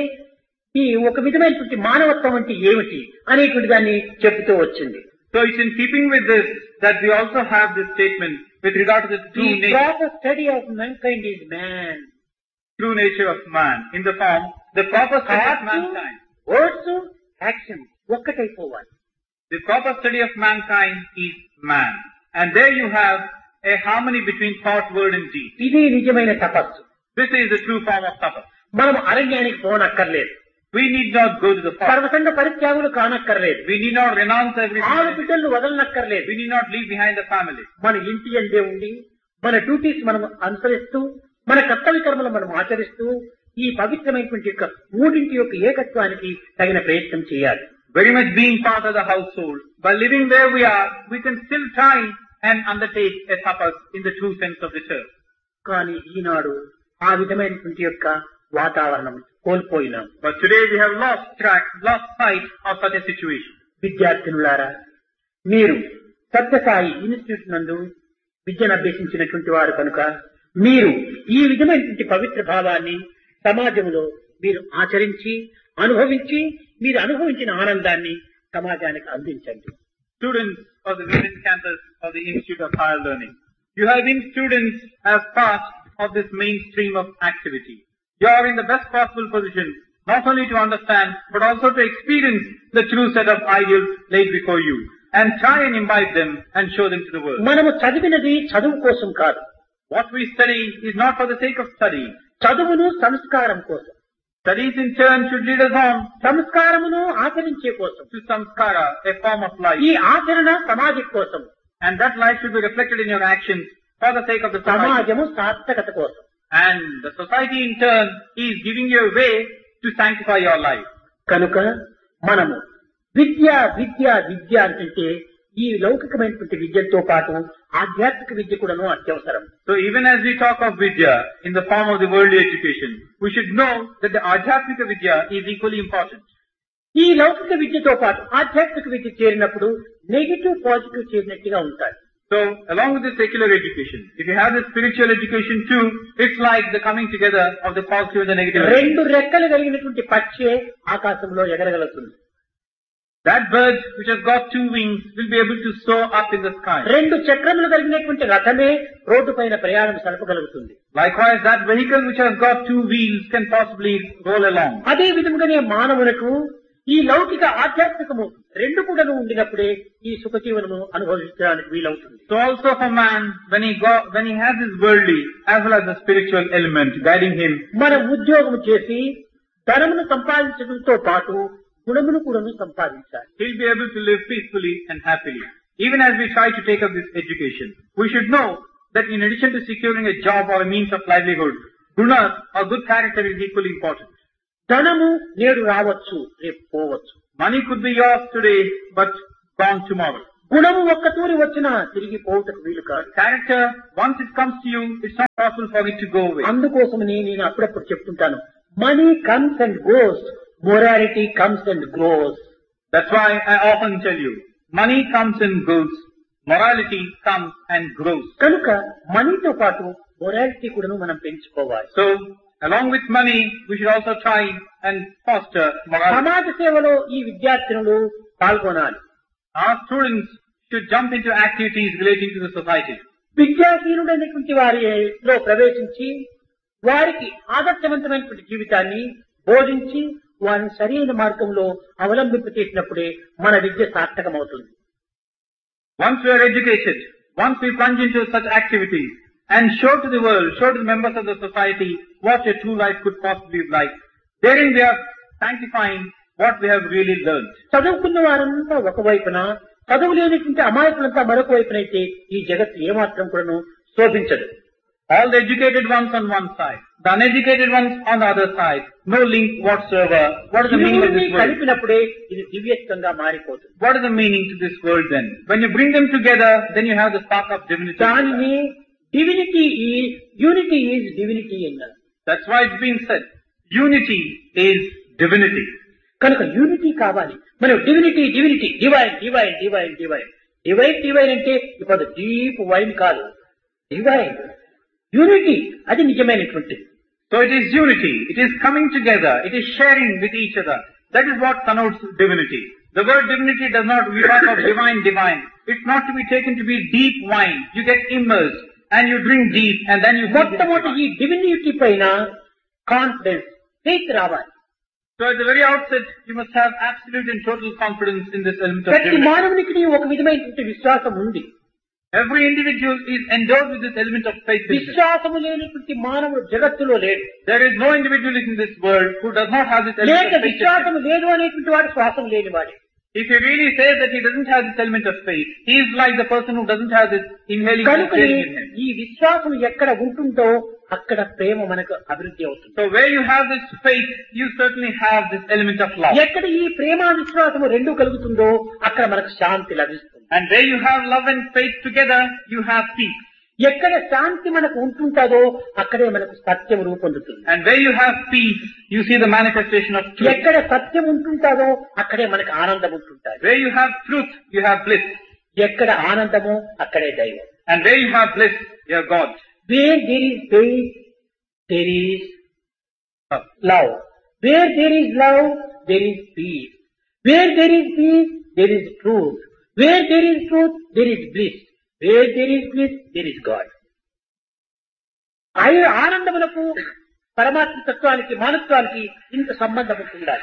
ఈ ఒక విధమైనటువంటి మానవత్వం అంటే ఏమిటి అనేటువంటి దాన్ని చెబుతూ వచ్చింది. So it's in keeping with this that we also have this statement with regard to the true The nature. proper study of mankind is man. True nature of man in the form, the proper study of Thoughts, mankind. words, action ఒక్కటైపోవాలి. The proper study of mankind is man. And there you have a harmony between thought, word and deed. ఇది నిజమైన తపస్సు. This is the true form of tapas. మనం అరణ్యానికి పోనక్కర్లేదు. We need not go to the forest. సర్వసంగ పరిత్యాగులు కానక్కర్లేదు. We need not renounce ఆరు everything. బిడ్డలు వదలనక్కర్లేదు. We need not leave behind the family. మన ఇంటి అందే ఉండి మన డ్యూటీస్ మనం అనుసరిస్తూ మన కర్తవ్య కర్మలు మనం ఆచరిస్తూ ఈ పవిత్రమైనటువంటి యొక్క మూడింటి యొక్క ఏకత్వానికి తగిన ప్రయత్నం చేయాలి. Very much being part of the household. By living where we are, we can still try and undertake a tapas in the true sense of the term. కానీ ఈనాడు ఆ విధమైనటువంటి యొక్క వాతావరణం కోల్పోయినాం. But today we have lost track, lost sight of such a situation. విద్యార్థినులారా, మీరు Sathya Sai institute నందు విద్యను అభ్యసించినటువంటి వారు కనుక మీరు ఈ విధమైనటువంటి పవిత్ర భావాన్ని సమాజంలో మీరు ఆచరించి అనుభవించి మీరు అనుభవించిన ఆనందాన్ని సమాజానికి అందించండి. Students of the Women's Campus of the Institute of Higher Learning, you have been students as part of this mainstream of activity. You are in the best possible position not only to understand but also to experience the true set of ideals laid before you and try and imbibe them and show them to the world. మనము చదివినది చదువు కోసం కాదు. What we study is not for the sake of studying. చదువును సంస్కారం కోసం. Studies in turn should lead us on సంస్కారమును ఆచరించే కోసం. to samskara, a form of life. ఈ ఆచరణ సమాజం కోసం. And that life should be reflected in your actions for the sake of the society. సమాజము సార్థకత కోసం. And the society in turn is giving you a way to sanctify your life. కనుక మనము విద్య విద్య విద్య అంటే ఈ లౌకికమైనటువంటి విద్యతో పాటు ఆధ్యాత్మిక విద్య కూడాను అత్యవసరం. So even as we talk of vidya in the form of the worldly education, we should know that the adhyatmika vidya is equally important. ఈ లౌకిక విద్యతో పాటు ఆధ్యాత్మిక విద్య చేరినప్పుడు నెగిటివ్ పాజిటివ్ చేరినట్టుగా ఉంటాయి. So along with the secular education, if you have the spiritual education too, it's like the coming together of the positive and the negative. రెండు రెక్కలు కలిగినటువంటి పక్షి ఆకాశంలో ఎగరగలుగుతుంది. That bird which has got two wings will be able to soar up in the sky. రెండు చక్రములు కలిగినటువంటి రథమే road పైన ప్రయాణం సలపగలుగుతుంది. Likewise, that vehicle which has got two wheels can possibly roll along. అదే విధముగానే మానవులకు ఈ లౌకిక ఆధ్యాత్మికము రెండు కూడా ఉండినప్పుడే ఈ సుఖజీవనము అనుభవించడానికి వీలవుతుంది. So also for man, when he go, when he has his worldly as well as the spiritual element guiding him, మనం ఉద్యోగం చేసి ధనమును సంపాదించడంతో పాటు గుణమును కూడాను సంపాదించాలి. he'll be able to live peacefully and happily. Even as we try to take up this education, we should know that in addition to securing a job or a means of livelihood, guna or good character is equally important. ధనము నేడు రావచ్చు, రేపు పోవచ్చు. Money could be yours today, but gone tomorrow. గుణము ఒక్క తూరి వచ్చినా తిరిగి పోవుటకు వీలు కాదు. Character, once it comes to you, it's not possible for it to go away. అందుకోసమని నేను అప్పుడప్పుడు చెప్తుంటాను, money comes and goes, morality comes and grows. That's why I often tell you, money comes and goes, morality comes and grows. కనుక మనీతో పాటు morality కూడాను మనం పెంచుకోవాలి. So, along with money, we should also try and foster morality. సమాజ సేవలో ఈ విద్యార్థులు పాల్గొనాలి. Our students should jump into activities relating to the society. విద్యాహీనుడైనటువంటి వారిలో ప్రవేశించి వారికి ఆదర్శవంతమైనటువంటి జీవితాన్ని బోధించి వారిని సరైన మార్గంలో అవలంబింప చేసినప్పుడే మన విద్య సార్థకమవుతుంది. Once we are educated, once we plunge into such activities and show to the world, show to the members of the society what a true life could possibly be like, therein we are sanctifying what we have really learned. చదువుకున్న వారంతా ఒకవైపున, చదువు లేనిటువంటి అమాయకులంతా మరొక వైపునైతే ఈ జగత్తు ఏమాత్రం కూడాను శోభించదు. All the educated ones on one side, the uneducated ones on the other side, no link whatsoever. What is the meaning of this world? కలిపినప్పుడే ఇది దివ్యత్వంగా మారిపోతుంది. What is the meaning to this world then? When you bring them together, then you have the spark of divinity. దానిని divinity is unity is divinity అన్నారు. That's why it's been said, unity is divinity. కనుక unity కావాలి. మనం divinity divinity divine divine divine divine divine divine అంటే ఇప్పుడు deep wine కాదు, divine unity అది నిజమైనటువంటిది. So it is unity, it is coming together, it is sharing with each other. That is what connotes divinity. The word divinity does not, we talk of divine, divine. It's not to be taken to be deep wine. You get immersed and you drink deep and then you... మొట్టమొదటి ఈ divinity పైన confidence, faith రావాలి. So at the very outset, you must have absolute and total confidence in this element of ప్రతి divinity. మానవునికి ఒక విధమైనటువంటి విశ్వాసం ఉంది. Every individual is endowed with this element of faith. విశ్వాసము లేనటువంటి మానవుడు జగత్తులో లేడు. There is no individual in this world who does not have this element లేక of faith. విశ్వాసము లేదు అనేటువంటి వాడు శ్వాసం లేనివాడే. If he really says that he doesn't have this element of faith, he is like the person who doesn't have this inhaling కనుకనే in him. ఈ విశ్వాసం ఎక్కడ ఉంటుందో అక్కడ ప్రేమ మనకు అభివృద్ధి అవుతుంది. So where you have this faith, you certainly have this element of love. ఎక్కడ ఈ ప్రేమ విశ్వాసము రెండు కలుగుతుందో అక్కడ మనకు శాంతి లభిస్తుంది. And where you have love and faith together, you have peace. ఎక్కడ శాంతి మనకు ఉంటుందో అక్కడే మనకు సత్యం రూపొందుతుంది. And where you have peace, you see the manifestation of truth. ఎక్కడ సత్యం ఉంటుందో అక్కడే మనకు ఆనందం ఉంటుంటుంది. Where you have truth, you have bliss. ఎక్కడ ఆనందమో అక్కడే దైవం. And where you have bliss, you have God. Where there is faith, there is love. Where there is love, there is peace. Where there is peace, there is truth. Where there is truth, there is bliss. Where there is bliss, there is God. అయి ఆనందములకు పరమాత్మ తత్వానికి మానత్వానికి ఇంత సంబంధం ఉండాలి.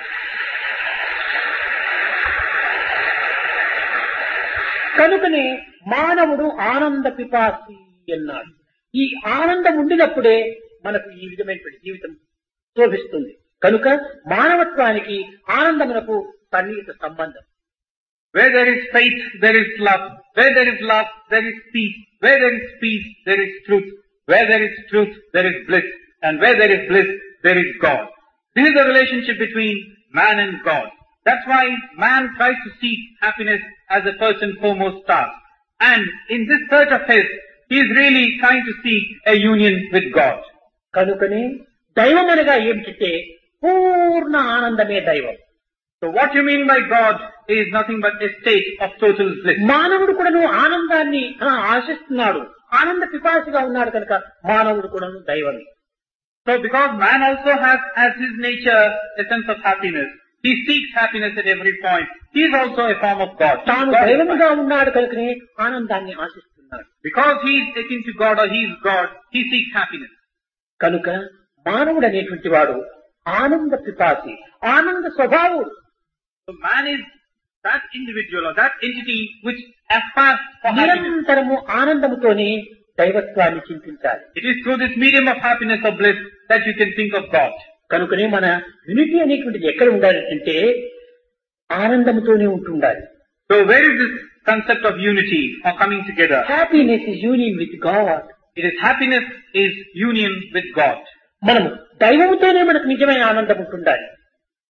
కనుకనే మానవుడు ఆనంద పిపాసి అన్నాడు. ఈ ఆనందం ఉండినప్పుడే మనకు ఈ విధమైనటువంటి జీవితం శోభిస్తుంది. కనుక మానవత్వానికి ఆనందమునకు సన్నిహిత సంబంధం. Where there is faith, there is love. Where there is love, there is peace. Where there is peace, there is truth. Where there is truth, there is bliss. And where there is bliss, there is God. This is the relationship between man and God. That's why man tries to seek happiness as a person foremost task. And in this search of his, he is really trying to seek a union with God. కనుకనే దైవం అనగా ఏమిటంటే పూర్ణ ఆనందమే దైవం. So what you mean by God is nothing but a state of total bliss. మానవుడు కూడాను ఆనందాన్ని ఆశిస్తున్నాడు, ఆనంద పిపాసిగా ఉన్నాడు కనుక మానవుడు కూడాను దైవమే. So because man also has as his nature a sense of happiness, he seeks happiness at every point. He is also a form of God. తాను దైవముగా ఉన్నాడు కనుకనే ఆనందాన్ని ఆశిస్తున్నాడు. Because he is akin to God or he is God, he seeks happiness. కనుక మానవుడు అనేటువంటి వాడు ఆనంద పిపాసి, ఆనంద స్వభావుడు. So man is that individual or that entity which aspires for happiness. నిరంతరము ఆనందముతోనే దైవత్వాన్ని చింతించాలి. It is through this medium of happiness or bliss that you can think of God. కనుకనే మన యూనిటీ అనేటువంటిది ఎక్కడ ఉండాలి అంటే ఆనందముతోనే ఉంటుండాలి. So where is this concept of unity or coming together? Happiness is union with God. It is happiness is union with God. మనము దైవముతోనే మనకు నిజమైన ఆనందం ఉంటుండాలి.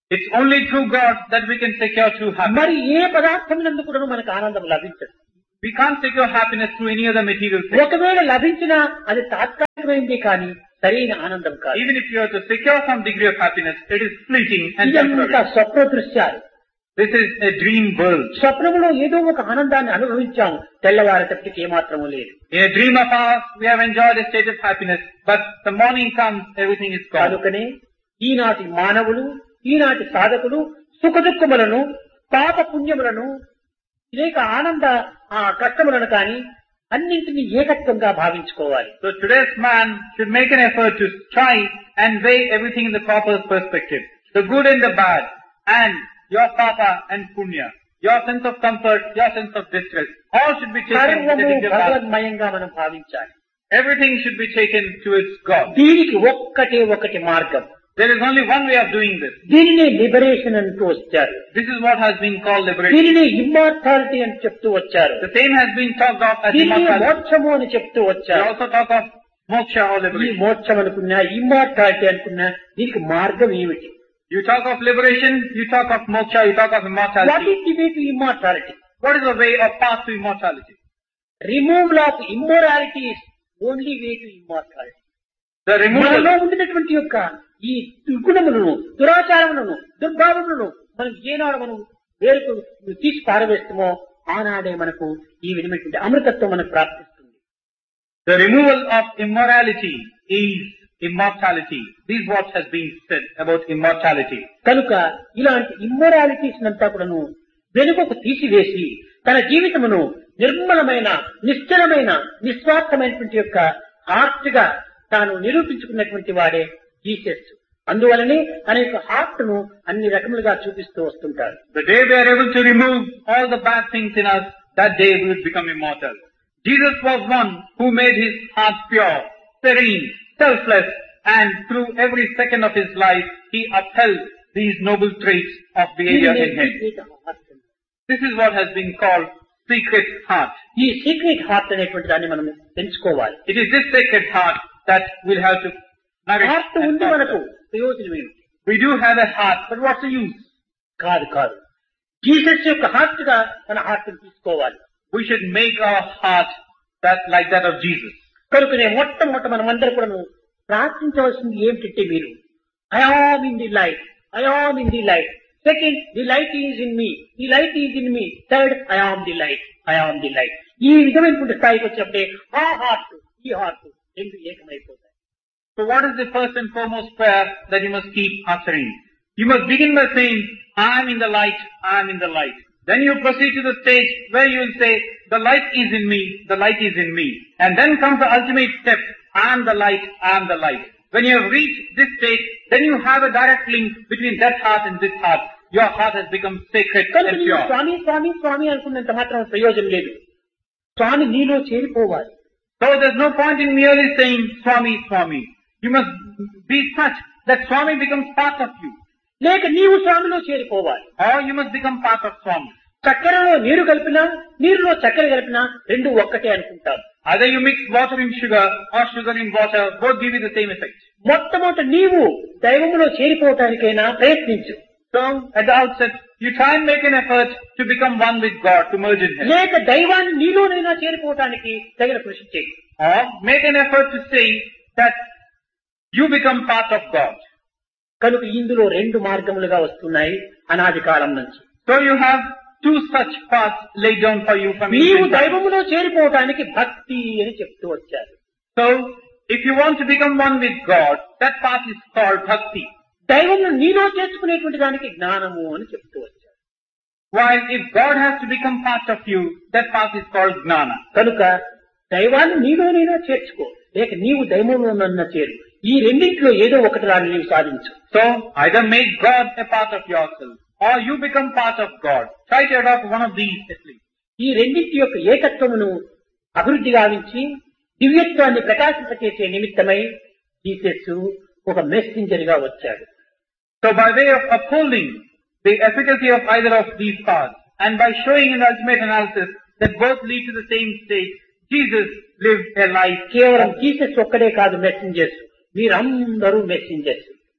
It's only through God that we can secure true happiness. మరి ఏ పదార్థం నందు కూడా మనకు ఆనందం లభించదు. We can't secure happiness through any other material thing. ఒకవేళ లభించినా అది తాత్కాలికమైందే కానీ సరైన ఆనందం కాదు. Even if you are to secure some degree of happiness, it is fleeting and ఇదంతా temporary. స్వప్న దృశ్యాలు. This is a dream world. స్వప్నములో ఏదో ఒక ఆనందాన్ని అనుభవించాం, తెల్లవారేటప్పటికి ఏమాత్రము లేదు. In a dream of ours, we have enjoyed a state of happiness, but the morning comes, everything is gone. కనుకనే ఈనాటి మానవులు, ఈనాటి సాధకులు సుఖదుఖములను, పాప పుణ్యములను, అనేక ఆనంద ఆ కష్టములను కానీ అన్నింటినీ ఏకత్వంగా భావించుకోవాలి. So today's man should make an effort to try and weigh everything in the proper perspective. The good and the bad, and your papa and punya, your sense of comfort, your sense of distress, all should be taken to the సర్వము degree of balance. భగవన్మయంగా మనం భావించాలి. Everything should be taken to its God. దీనికి ఒక్కటే ఒకటి మార్గం. There is only one way of doing this. దీనినే liberation అంటూ వచ్చారు. This is what has been called liberation. దీనినే ఇమ్మార్టాలిటీ అని చెప్తూ వచ్చారు. The same has been talked of as దీనినే immortality. మోక్షము అని చెప్తూ We వచ్చారు. also talk of moksha or ఈ liberation. మోక్షం అనుకున్నా, ఇమ్మార్టాలిటీ అనుకున్నా, దీనికి మార్గం ఏమిటి? You talk of liberation, you talk of moksha, you talk of what immortality. Is the way to immortality? What is the way of path to immortality? Removal of immorality is only way to immortality. The removal. మనలో ఉండినటువంటి యొక్క ఈ దుర్గుణములను, దురాచారములను, దుర్భావములను మనం ఏనాడు మనం వేరుకు తీసి పారవేస్తామో ఆనాడే మనకు ఈ విధమైనటువంటి అమృతత్వం మనకు ప్రాప్తిస్తుంది. The removal of immorality is immortality. This is what has been said about immortality. కనుక ఇలాంటి ఇమ్మోరాలిటీస్ అంతా కూడాను వెనుకకు తీసివేసి తన జీవితమును నిర్మలమైన, నిశ్చలమైన, నిస్వార్థమైనటువంటి యొక్క హార్ట్ గా తాను నిరూపించుకున్నటువంటి వాడే జీసస్. అందువలనే తన యొక్క హార్ట్ ను అన్ని రకములుగా చూపిస్తూ వస్తుంటారు. The day we are able to remove all the bad things in us, that day we will become immortal. Jesus was one who made his heart pure, serene, selfless, and through every second of his life, he upheld these noble traits of behavior in him. This is what has been called secret heart. ఈ secret heart అనేటువంటి దాన్ని మనం పెంచుకోవాలి. It is this sacred heart that will have to nourish. Heart and ఉంది foster. మనకు, ప్రయోజనం ఏమిటి? We do have a heart, but what's the use? కాదు కాదు జీసస్ యొక్క హార్ట్ గా తన హార్ట్ తీసుకోవాలి. We should make our heart that like that of Jesus. కనుకనే మొట్టమొదట మనం అందరూ కూడా ప్రార్థించవలసింది ఏమిటంటే మీరు I am in the light, I am in the light. Second, the light is in me, the light is in me. Third, I am the light, I am the light. ఈ విధమైనటువంటి స్థాయికి వచ్చినప్పుడే ఆ హార్ట్ ఈ heart రెండు ఏకమైపోతాయి. So what is the first and foremost prayer that you must keep uttering? You must begin by saying, I am in the light, I am in the light. Then you proceed to the stage where you will say, the light is in me, the light is in me. And then comes the ultimate step, I am the light, I am the light. When you have reached this stage, then you have a direct link between that heart and this heart. Your heart has become sacred కనుక and నీవు pure. స్వామి స్వామి స్వామి అనుకున్నంత మాత్రం ప్రయోజనం లేదు. స్వామి నీలో చేరిపోవాలి. So there's no point in merely saying, Swami, Swami. You must be such that Swami becomes part of you. లేక నీవు స్వామిలో చేరిపోవాలి. Or you must become part of Swami. చక్కెరలో నీరు కలిపినా, నీరులో చక్కెర కలిపినా రెండు ఒక్కటే అనుకుంటాం. Either you mix water in sugar or sugar in water, both give you the same effect. మొట్టమొదట నీవు దైవములో చేరిపోవటానికైనా ప్రయత్నించు. So, at the outset, you try and make an effort to become one with God, to merge in Him. లేక దైవాన్ని నీలోనైనా చేరిపోవటానికి తగిన కృషి చేయి. Or make an effort to say that you become part of God. కనుక ఇందులో రెండు మార్గములుగా వస్తున్నాయి అనాది కాలం నుంచి. So you have two such paths laid down for you from నీవు ancient times. దైవములో చేరిపోవటానికి భక్తి అని చెప్తూ వచ్చారు. So, if you want to become one with God, that path is called bhakti. దైవమును నీలో చేర్చుకునేటువంటి దానికి జ్ఞానము అని చెప్తూ వచ్చారు. While if God has to become part of you, that path is called gnana. కనుక దైవాన్ని నీలోనైనా చేర్చుకో, లేక నీవు దైవములోనన్నా చేరు. ఈ రెండింటిలో ఏదో ఒకటి దాన్ని నీవు సాధించు. So, either make God a part of yourself, or you become part of God. Try to adopt one of these at least. ఈ రెండింటి యొక్క ఏకత్వమును అభివృద్ధి గావించి దివ్యత్వాన్ని ప్రకాశింపచేసే నిమిత్తమై జీసస్ ఒక మెసెంజర్ గా వచ్చాడు. So by way of upholding the efficacy of either of these paths, and by showing in the ultimate analysis that both lead to the same state, Jesus lived a life. కేవలం Jesus ఒక్కడే కాదు messengers, మీరందరూ messengers.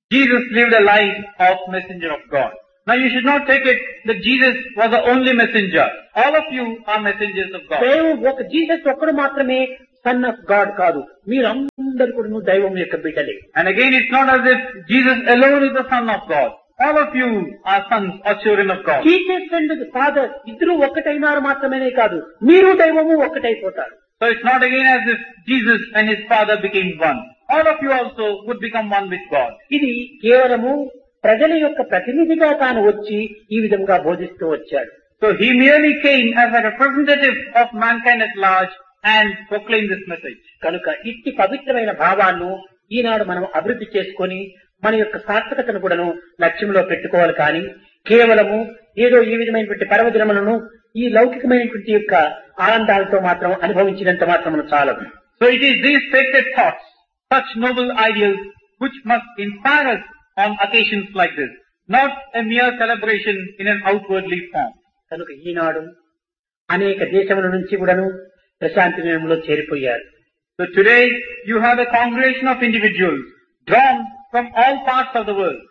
Jesus lived a life of messenger of God. Now you should not take it that Jesus was the only messenger. All of you are messengers of God. దైవం ఒక Jesus ఒక్కడు మాత్రమే son of God కాదు, మీరందరూ కూడా దైవం యొక్క బిడ్డలే. And again, it's not as if Jesus alone is the Son of God. All of you are sons or children of God. Jesus and father ఇద్దరు ఒక్కటైనారు మాత్రమేనే కాదు, మీరు దైవము ఒక్కటైపోతారు. So it's not again as if Jesus and his Father became one. All of you also would become one with God. ఇది కేవలము ప్రజల యొక్క ప్రతినిధిగా తాను వచ్చి ఈ విధంగా బోధిస్తూ వచ్చాడు. So he merely came as a representative of mankind at large and proclaimed this message. కనుక ఇట్టి పవిత్రమైన భావాలను ఈనాడు మనం అభివృద్ధి చేసుకొని మన యొక్క సార్థకతను కూడాను లక్ష్యంలో పెట్టుకోవాలి. కానీ కేవలము ఏదో ఈ విధమైనటువంటి పర్వదినములను ఈ లౌకికమైనటువంటి యొక్క ఆనందాలతో మాత్రం అనుభవించినంత మాత్రం చాలదు. So it is these sacred thoughts, such noble ideals, which must inspire us on occasions like this, not a mere celebration in an outwardly form. కనుక ఈనాడు అనేక దేశముల నుంచి కూడాను ప్రశాంతి నిలయంలో చేరిపోయారు. So today you have a congregation of individuals drawn from all parts of the world.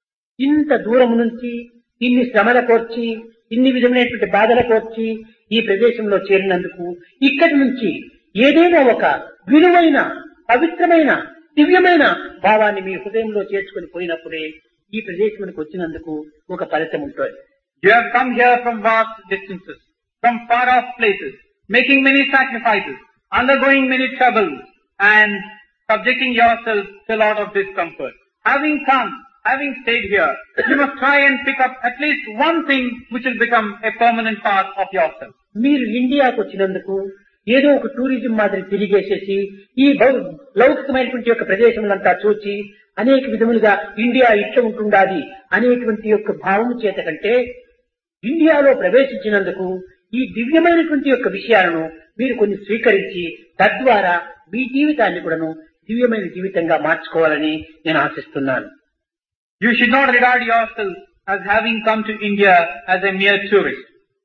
ఇంత దూరం నుంచి ఇన్ని శ్రమల కోర్చి ఇన్ని విధమైనటువంటి బాధల కోర్చి ఈ ప్రదేశంలో చేరినందుకు ఇక్కడి నుంచి ఏదైనా ఒక విలువైన పవిత్రమైన దివ్యమైన భావాన్ని మీ హృదయంలో చేర్చుకుని పోయినప్పుడే ఈ ప్రదేశానికి వచ్చినందుకు ఒక ఫలితం ఉంటుంది. You have come here from vast distances, from far off places, making many sacrifices, undergoing many troubles, and subjecting yourself to a lot of discomfort. Having come, having stayed here, you must try and pick up at least one thing which will become a permanent part of yourself. మీరు ఇండియాకు వచ్చినందుకు ఏదో ఒక tourism మాదిరి తిరిగేసేసి ఈ లౌకికమైనటువంటి యొక్క ప్రదేశములంతా చూచి అనేక విధములుగా ఇండియా ఇట్లా ఉంటుండాది అనేటువంటి యొక్క భావం చేత కంటే ఇండియాలో ప్రవేశించినందుకు ఈ దివ్యమైనటువంటి యొక్క విషయాలను మీరు కొన్ని స్వీకరించి తద్వారా మీ జీవితాన్ని కూడాను దివ్యమైన జీవితంగా మార్చుకోవాలని నేను ఆశిస్తున్నాను. You should not regard yourself as having come to India as a mere tourist,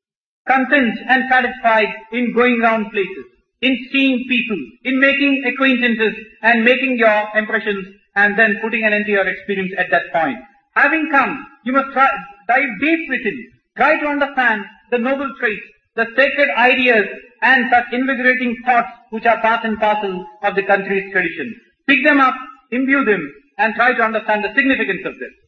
content and satisfied in going round places, in seeing people, in making acquaintances and making your impressions and then putting an end to your experience at that point. Having come, you must try, dive deep within, try to understand the noble traits, the sacred ideas and such invigorating thoughts which are part and parcel of the country's tradition. Pick them up, imbue them and try to understand the significance of this.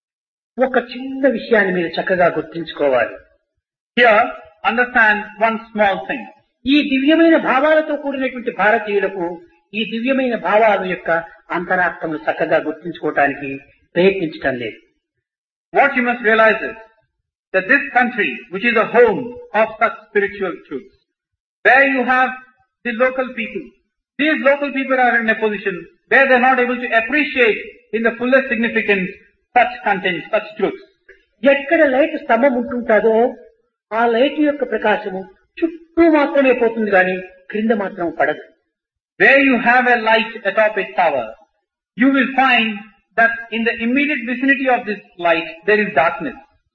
ఒక చిన్న విషయాన్ని మీరు చక్కగా గుర్తించుకోవాలి. Here, understand one small thing. ఈ దివ్యమైన భావాలతో కూడినటువంటి భారతీయులకు ఈ దివ్యమైన భావాల యొక్క అంతరార్థములు చక్కగా గుర్తించుకోవటానికి ప్రయత్నించటం లేదు. What you must realize is that this country, which is a home of such spiritual truths, where you have the local people, these local people are in a position where they are not able to appreciate in the fullest significance such content, such truths. ఎక్కడ light స్తంభం ఉంటుంటాదో ఆ light యొక్క ప్రకాశము చుట్టూ మాత్రమే పోతుంది కానీ క్రింద మాత్రం పడదు. Where you have a light atop a tower, you will find that in the immediate vicinity of this light there is darkness.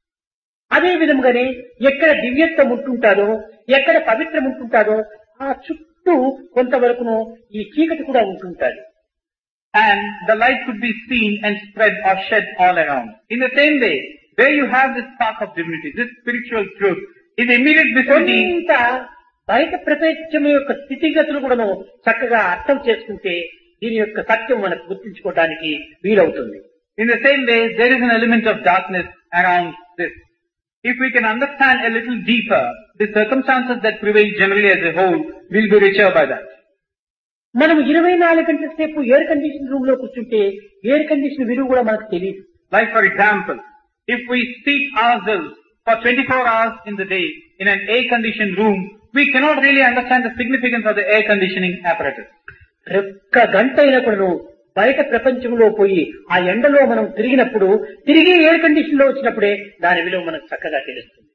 అదే విధంగానే ఎక్కడ దివ్యత్వం ఉంటుంటాదో ఎక్కడ పవిత్రం ఉంటుంటాదో ఆ చుట్టూ కొంతవరకును ఈ చీకటి కూడా ఉంటుంటాది. And the light could be seen and spread or shed all around. In the same way, where you have this spark of divinity, this spiritual truth, in the immediate vicinity, కొంత బయట ప్రపంచం యొక్క స్థితిగతులు కూడా చక్కగా అర్థం చేసుకుంటే దీని యొక్క సత్యం మనకు గుర్తించుకోవడానికి వీలవుతుంది. In the same way, there is an element of darkness around this. If we can understand a little deeper, the circumstances that prevail generally as a whole will be richer by that. మనం ఇరవై నాలుగు గంటల సేపు air condition room లో కూర్చుంటే air condition విలువ కూడా మనకు తెలియదు. Like for example, if we seat ourselves for twenty-four hours in the day in an air-conditioned room, we cannot really understand the significance of the air conditioning apparatus. ఒక్క గంట అయినా కూడా బయట ప్రపంచంలో పోయి ఆ ఎండలో మనం తిరిగినప్పుడు తిరిగి ఎయిర్ కండిషన్ లో వచ్చినప్పుడే దాని విలువ మనకు చక్కగా తెలుస్తుంది.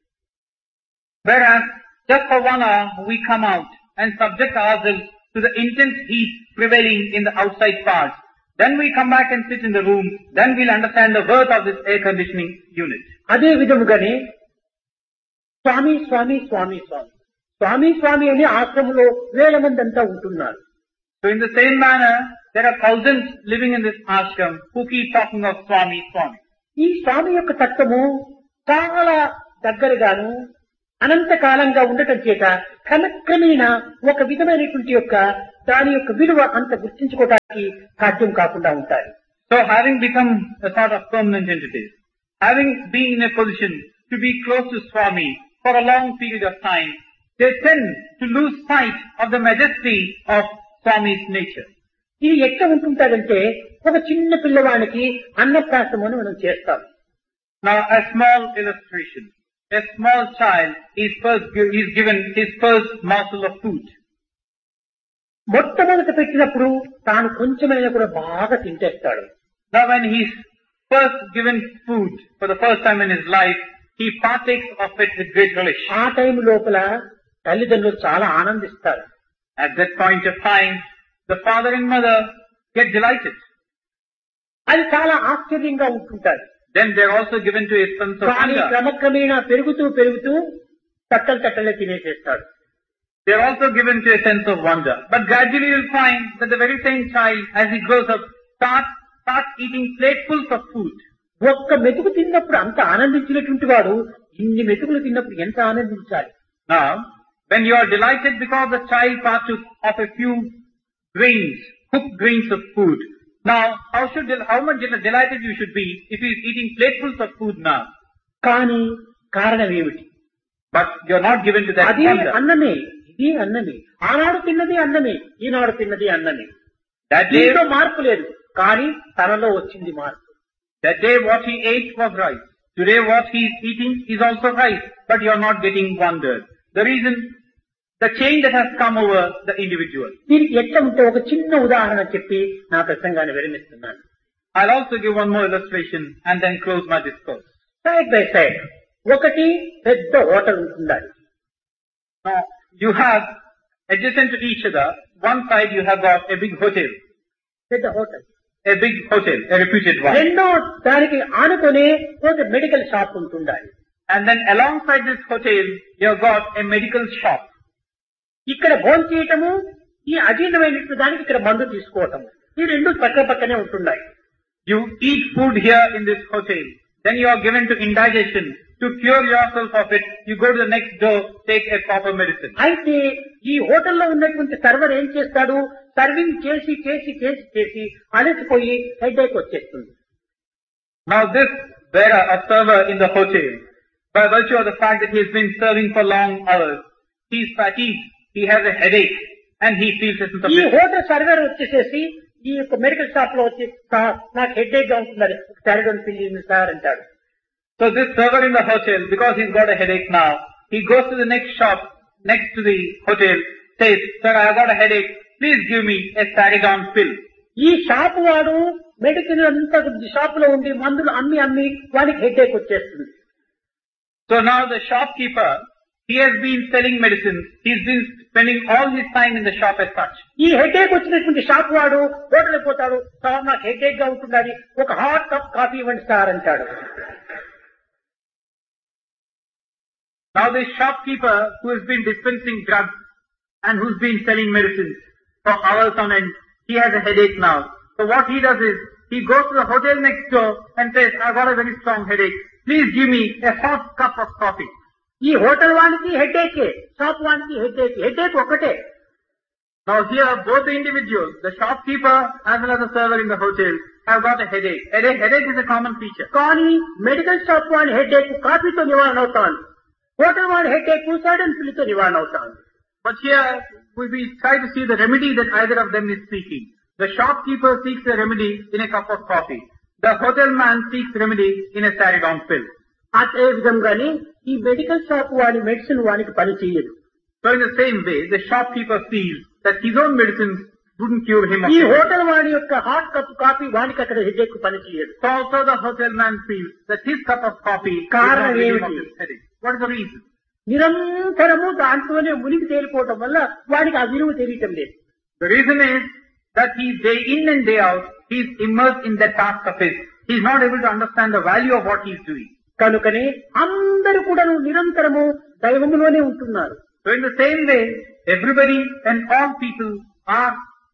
Whereas just for one hour we come out and subject ourselves to the intense heat prevailing in the outside parts. Then we come back and sit in the room. Then we'll understand the worth of this air conditioning unit. అదే విధముగానే స్వామి స్వామి స్వామి స్వామి స్వామి స్వామి అనే ఆశ్రమంలో వేల మంది అంతా ఉంటున్నారు. So in the same manner, there are thousands living in this ashram who keep talking of Swami, Swami. ఈ స్వామి యొక్క తత్వము చాలా దగ్గరగాను అనంతకాలంగా ఉండటం చేత క్రమక్రమేణ ఒక విధమైనటువంటి యొక్క దాని యొక్క విలువ అంత గుర్తించుకోవడానికి సాధ్యం కాకుండా ఉంటాయి. So having become a sort of permanent entities, having been in a position to be close to Swami for a long period of time, they tend to lose sight of the majesty of Swami's nature. ఇది ఎట్లా ఉంటుంటారంటే ఒక చిన్న పిల్లవానికి అన్నప్రాసము అని మనం చేస్తాం. Now a small illustration. A small child is first is given his first morsel of food. మొట్టమొదట పెట్టినప్పుడు తాను కొంచెమైనా కూడా బాగా తింటేస్తాడు. Now when he's first given food for the first time in his life, he partakes of it with great relish. ఆ time లోపల తల్లిదండ్రులు చాలా ఆనందిస్తారు. At that point of time, the father and mother get delighted. అది చాలా ఆశ్చర్యంగా ఉంటుంటారు. Then they're also given to a sense of కానీ wonder. క్రమక్రమేణా పెరుగుతూ పెరుగుతూ తట్టలు తట్టలే తినేసేస్తాడు. They're also given to a sense of wonder. But gradually you'll find that the very same child, as he grows up, starts, starts eating platefuls of food. ఒక్క మెతుకు తిన్నప్పుడు అంత ఆనందించినటువంటి వాడు ఇన్ని మెతుకులు తిన్నప్పుడు ఎంత ఆనందించాలి. Now, when you are delighted because the child partook of a few grains, cooked grains of food, now how should how much delighted you should be if he is eating platefuls of food now? కానీ కారణం ఏమిటి? But you're not given to that అది wonder. అన్నమే, ఇది అన్నమే. ఆనాడు తిన్నది అన్నమే, ఈనాడు తిన్నది అన్నమే. That day, దీంట్లో మార్పు లేదు, కానీ తనలో వచ్చింది మార్పు. that day what he ate was rice. Today what he is eating is also rice, but you're not getting wondered. The reason, the change that has come over the individual. దీనికి ఎట్లా ఉంటే ఒక చిన్న ఉదాహరణ చెప్పి నా ప్రసంగాన్ని విరమిస్తున్నాను. I'll also give one more illustration and then close my discourse. Side by side ఒకటి పెద్ద హోటల్ ఉంటుండాలి. Now, you have adjacent to each other, one side you have got a big hotel. పెద్ద hotel. A big hotel, a reputed one. రెండో దానికి ఆనుకునే ఒక medical shop ఉంటుండాలి. And then alongside this hotel, you have got a medical shop. ఇక్కడ భోజనం చేయటము, ఈ అజీర్ణమైనటువంటి దానికి ఇక్కడ మందు తీసుకోవటం, ఈ రెండు పక్క పక్కనే ఉంటున్నాయి. You eat food here in this hotel, then you are given to indigestion. To cure yourself of it, you go to the next door, take a proper medicine. అయితే ఈ హోటల్లో ఉన్నటువంటి సర్వర్ ఏం చేస్తాడు, సర్వింగ్ చేసి చేసి చేసి చేసి అలసిపోయి హెడేక్ వచ్చేస్తుంది. Now this bearer, a server in the hotel, by virtue of the fact that he has been serving for long hours, he is fatigued, he has a headache, and he feels a sense of ఈ distress. Hotel server వచ్చేసేసి ఈ యొక్క medical shop లో వచ్చి "sir, నాకు headache గా ఉంటున్నది, సారిడోన్ పిల్లి సార్" అంటాడు. So this server in the hotel, because he's got a headache now, he goes to the next shop next to the hotel, says, "Sir, I have got a headache, please give me a Saridon pill." ఈ shop వాడు medicine అంతా shop లో ఉండి మందులు అమ్మి అమ్మి వాడికి headache వచ్చేస్తుంది. So now the shopkeeper, he has been selling medicines, he's been spending all his time in the shop as such. ఈ హెడేక్ వచ్చినటువంటి షాప్ వాడు హోటల్ పోతాడు, "సార్, నాకు హెడేక్ గా ఉంటున్నది, ఒక హాట్ కప్ కాఫీ ఇవ్వండి సార్" అంటాడు. Now this shopkeeper who has been dispensing drugs and who's been selling medicines for hours on end, he has a headache now. So what he does is, he goes to the hotel next door and says, "I've got a very strong headache. Please give me a hot cup of coffee." ఈ hotel వానికి headache, shop వానికి headache, headache ఒకటే. Now here both the individuals, the shopkeeper as well as the server in the hotel, have got a headache. A headache is a common feature. కానీ medical shop వాడి headache కాఫీతో నివారణ అవుతాను, hotel వాడి headache సాడన్ పిల్లితో నివారణ అవుతాను. But here we, we try to see the remedy that either of them is seeking. The shopkeeper seeks a remedy in a cup of coffee. The hotel man seeks remedy in a Saridon pill. అదే విధంగానే ఈ medical shop వాడి medicine వానికి పని చేయదు. So in the same way, the shopkeeper feels that his own medicines wouldn't cure him of ఈ headache. Hotel వాడి యొక్క హాట్ కప్ కాఫీ వానికి అక్కడ హెడేక్ పని చేయదు. So also the hotel man feels that his cup of coffee is not కారణం relieving of ఏమిటి? his headache. What is the reason? నిరంతరము దాంట్లోనే మునిగి తేలిపోవటం వల్ల వాడికి ఆ విలువ తెలియటం లేదు. The reason is that he day in and day out, he is immersed in that task of his. He is not able to understand the value of what he is doing. కనుకనే అందరూ కూడా నిరంతరము దైవములోనే ఉంటున్నారు. So in the same way, everybody and all people are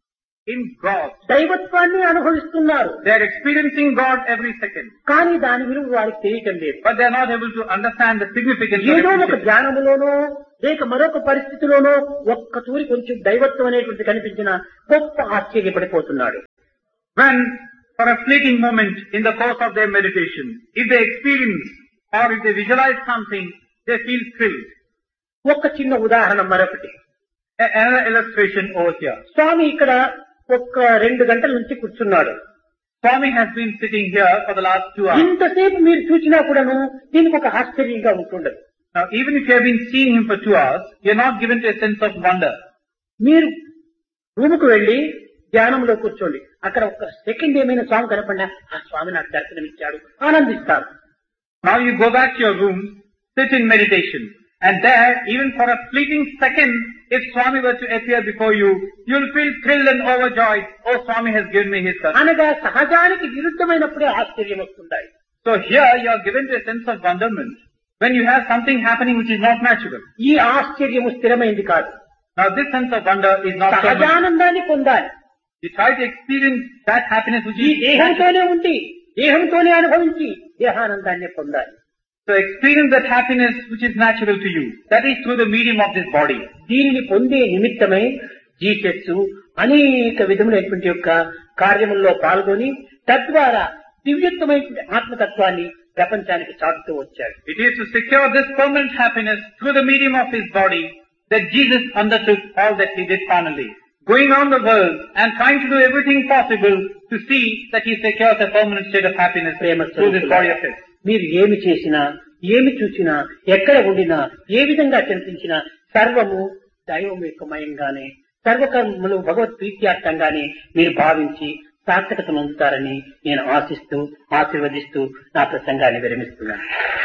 in God. దైవత్వాన్ని అనుభవిస్తున్నారు. They are experiencing God every second. కానీ దాని విలువ వారికి తెలియటం లేదు. But they are not able to understand the significance of ఏదో ఒక it. ధ్యానములోనో లేక మరొక పరిస్థితిలోనో ఒక్క తూరి కొంచెం దైవత్వం అనేటువంటి కనిపించిన గొప్ప ఆశ్చర్యపడిపోతున్నాడు. When, for a fleeting moment in the course of their meditation, if they experience or if they visualize something, they feel thrilled. ఒక్క చిన్న ఉదాహరణ మరొకటి. A- Another illustration over here. స్వామి ఇక్కడ ఒక్క రెండు గంటల నుంచి కూర్చున్నాడు. Swami has been sitting here for the last two hours. ఇంతసేపు మీరు చూసినా కూడాను దీనికి ఒక ఆశ్చర్యంగా ఉంటుండదు. Now, even if you have been seeing him for two hours, you are not given to a sense of wonder. మీరు రూముకు వెళ్లి ధ్యానంలో కూర్చోండి. అక్కడ ఒక సెకండ్ ఏమైనా స్వామి కనపడినా ఆ స్వామి నాకు దర్శనమిచ్చాడు ఆనందిస్తారు. Now you go back to your room, sit in meditation, and there, even for a fleeting second, if Swami were to appear before you, you will feel thrilled and overjoyed. Oh, Swami has given me his touch. అనగా సహజానికి విరుద్ధమైనప్పుడే ఆశ్చర్యం వస్తుంటాయి. So here you are given to a sense of wonderment when you have something happening which is not natural. ఈ ఆశ్చర్యము స్థిరమైంది కాదు. Now this sense of wonder is not permanent. సహజానందాన్ని పొందాలి. You try to experience that happiness which ఈ is natural. దేహంతోనే ఉండి దేహంతోనే అనుభవించి దేహానందాన్ని పొందాలి. So experience that happiness which is natural to you. That is through the medium of this body. దీనిని పొందే నిమిత్తమై Jesus అనేక విధములైనటువంటి యొక్క కార్యముల్లో పాల్గొని తద్వారా దివ్యత్వమైనటువంటి ఆత్మతత్వాన్ని ప్రపంచానికి చాటుతూ వచ్చాడు. It is to secure this permanent happiness through the medium of his body that Jesus undertook all that he did finally. Going on the world and trying to do everything possible to see that he secures a permanent state of happiness through this body of his. మీరు ఏమి చేసినా ఏమి చూసినా ఎక్కడ ఉండినా ఏ విధంగా చింతించినా సర్వము దైవం యొక్క మయంగానే సర్వకర్మలు భగవత్ ప్రీత్యార్థంగానే మీరు భావించి సార్థకత పొందుతారని నేను ఆశిస్తూ ఆశీర్వదిస్తూ నా ప్రసంగాన్ని విరమిస్తున్నాను.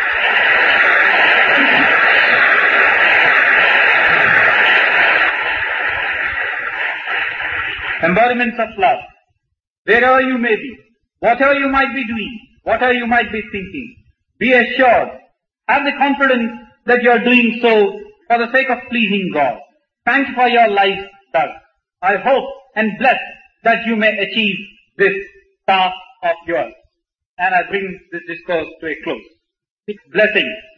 Embodiments of love. Wherever you may be, whatever you might be doing, whatever you might be thinking, be assured, have the confidence that you are doing so for the sake of pleasing God. Thanks for your life, thus. I hope and bless that you may achieve this task of yours. And I bring this discourse to a close. With blessings.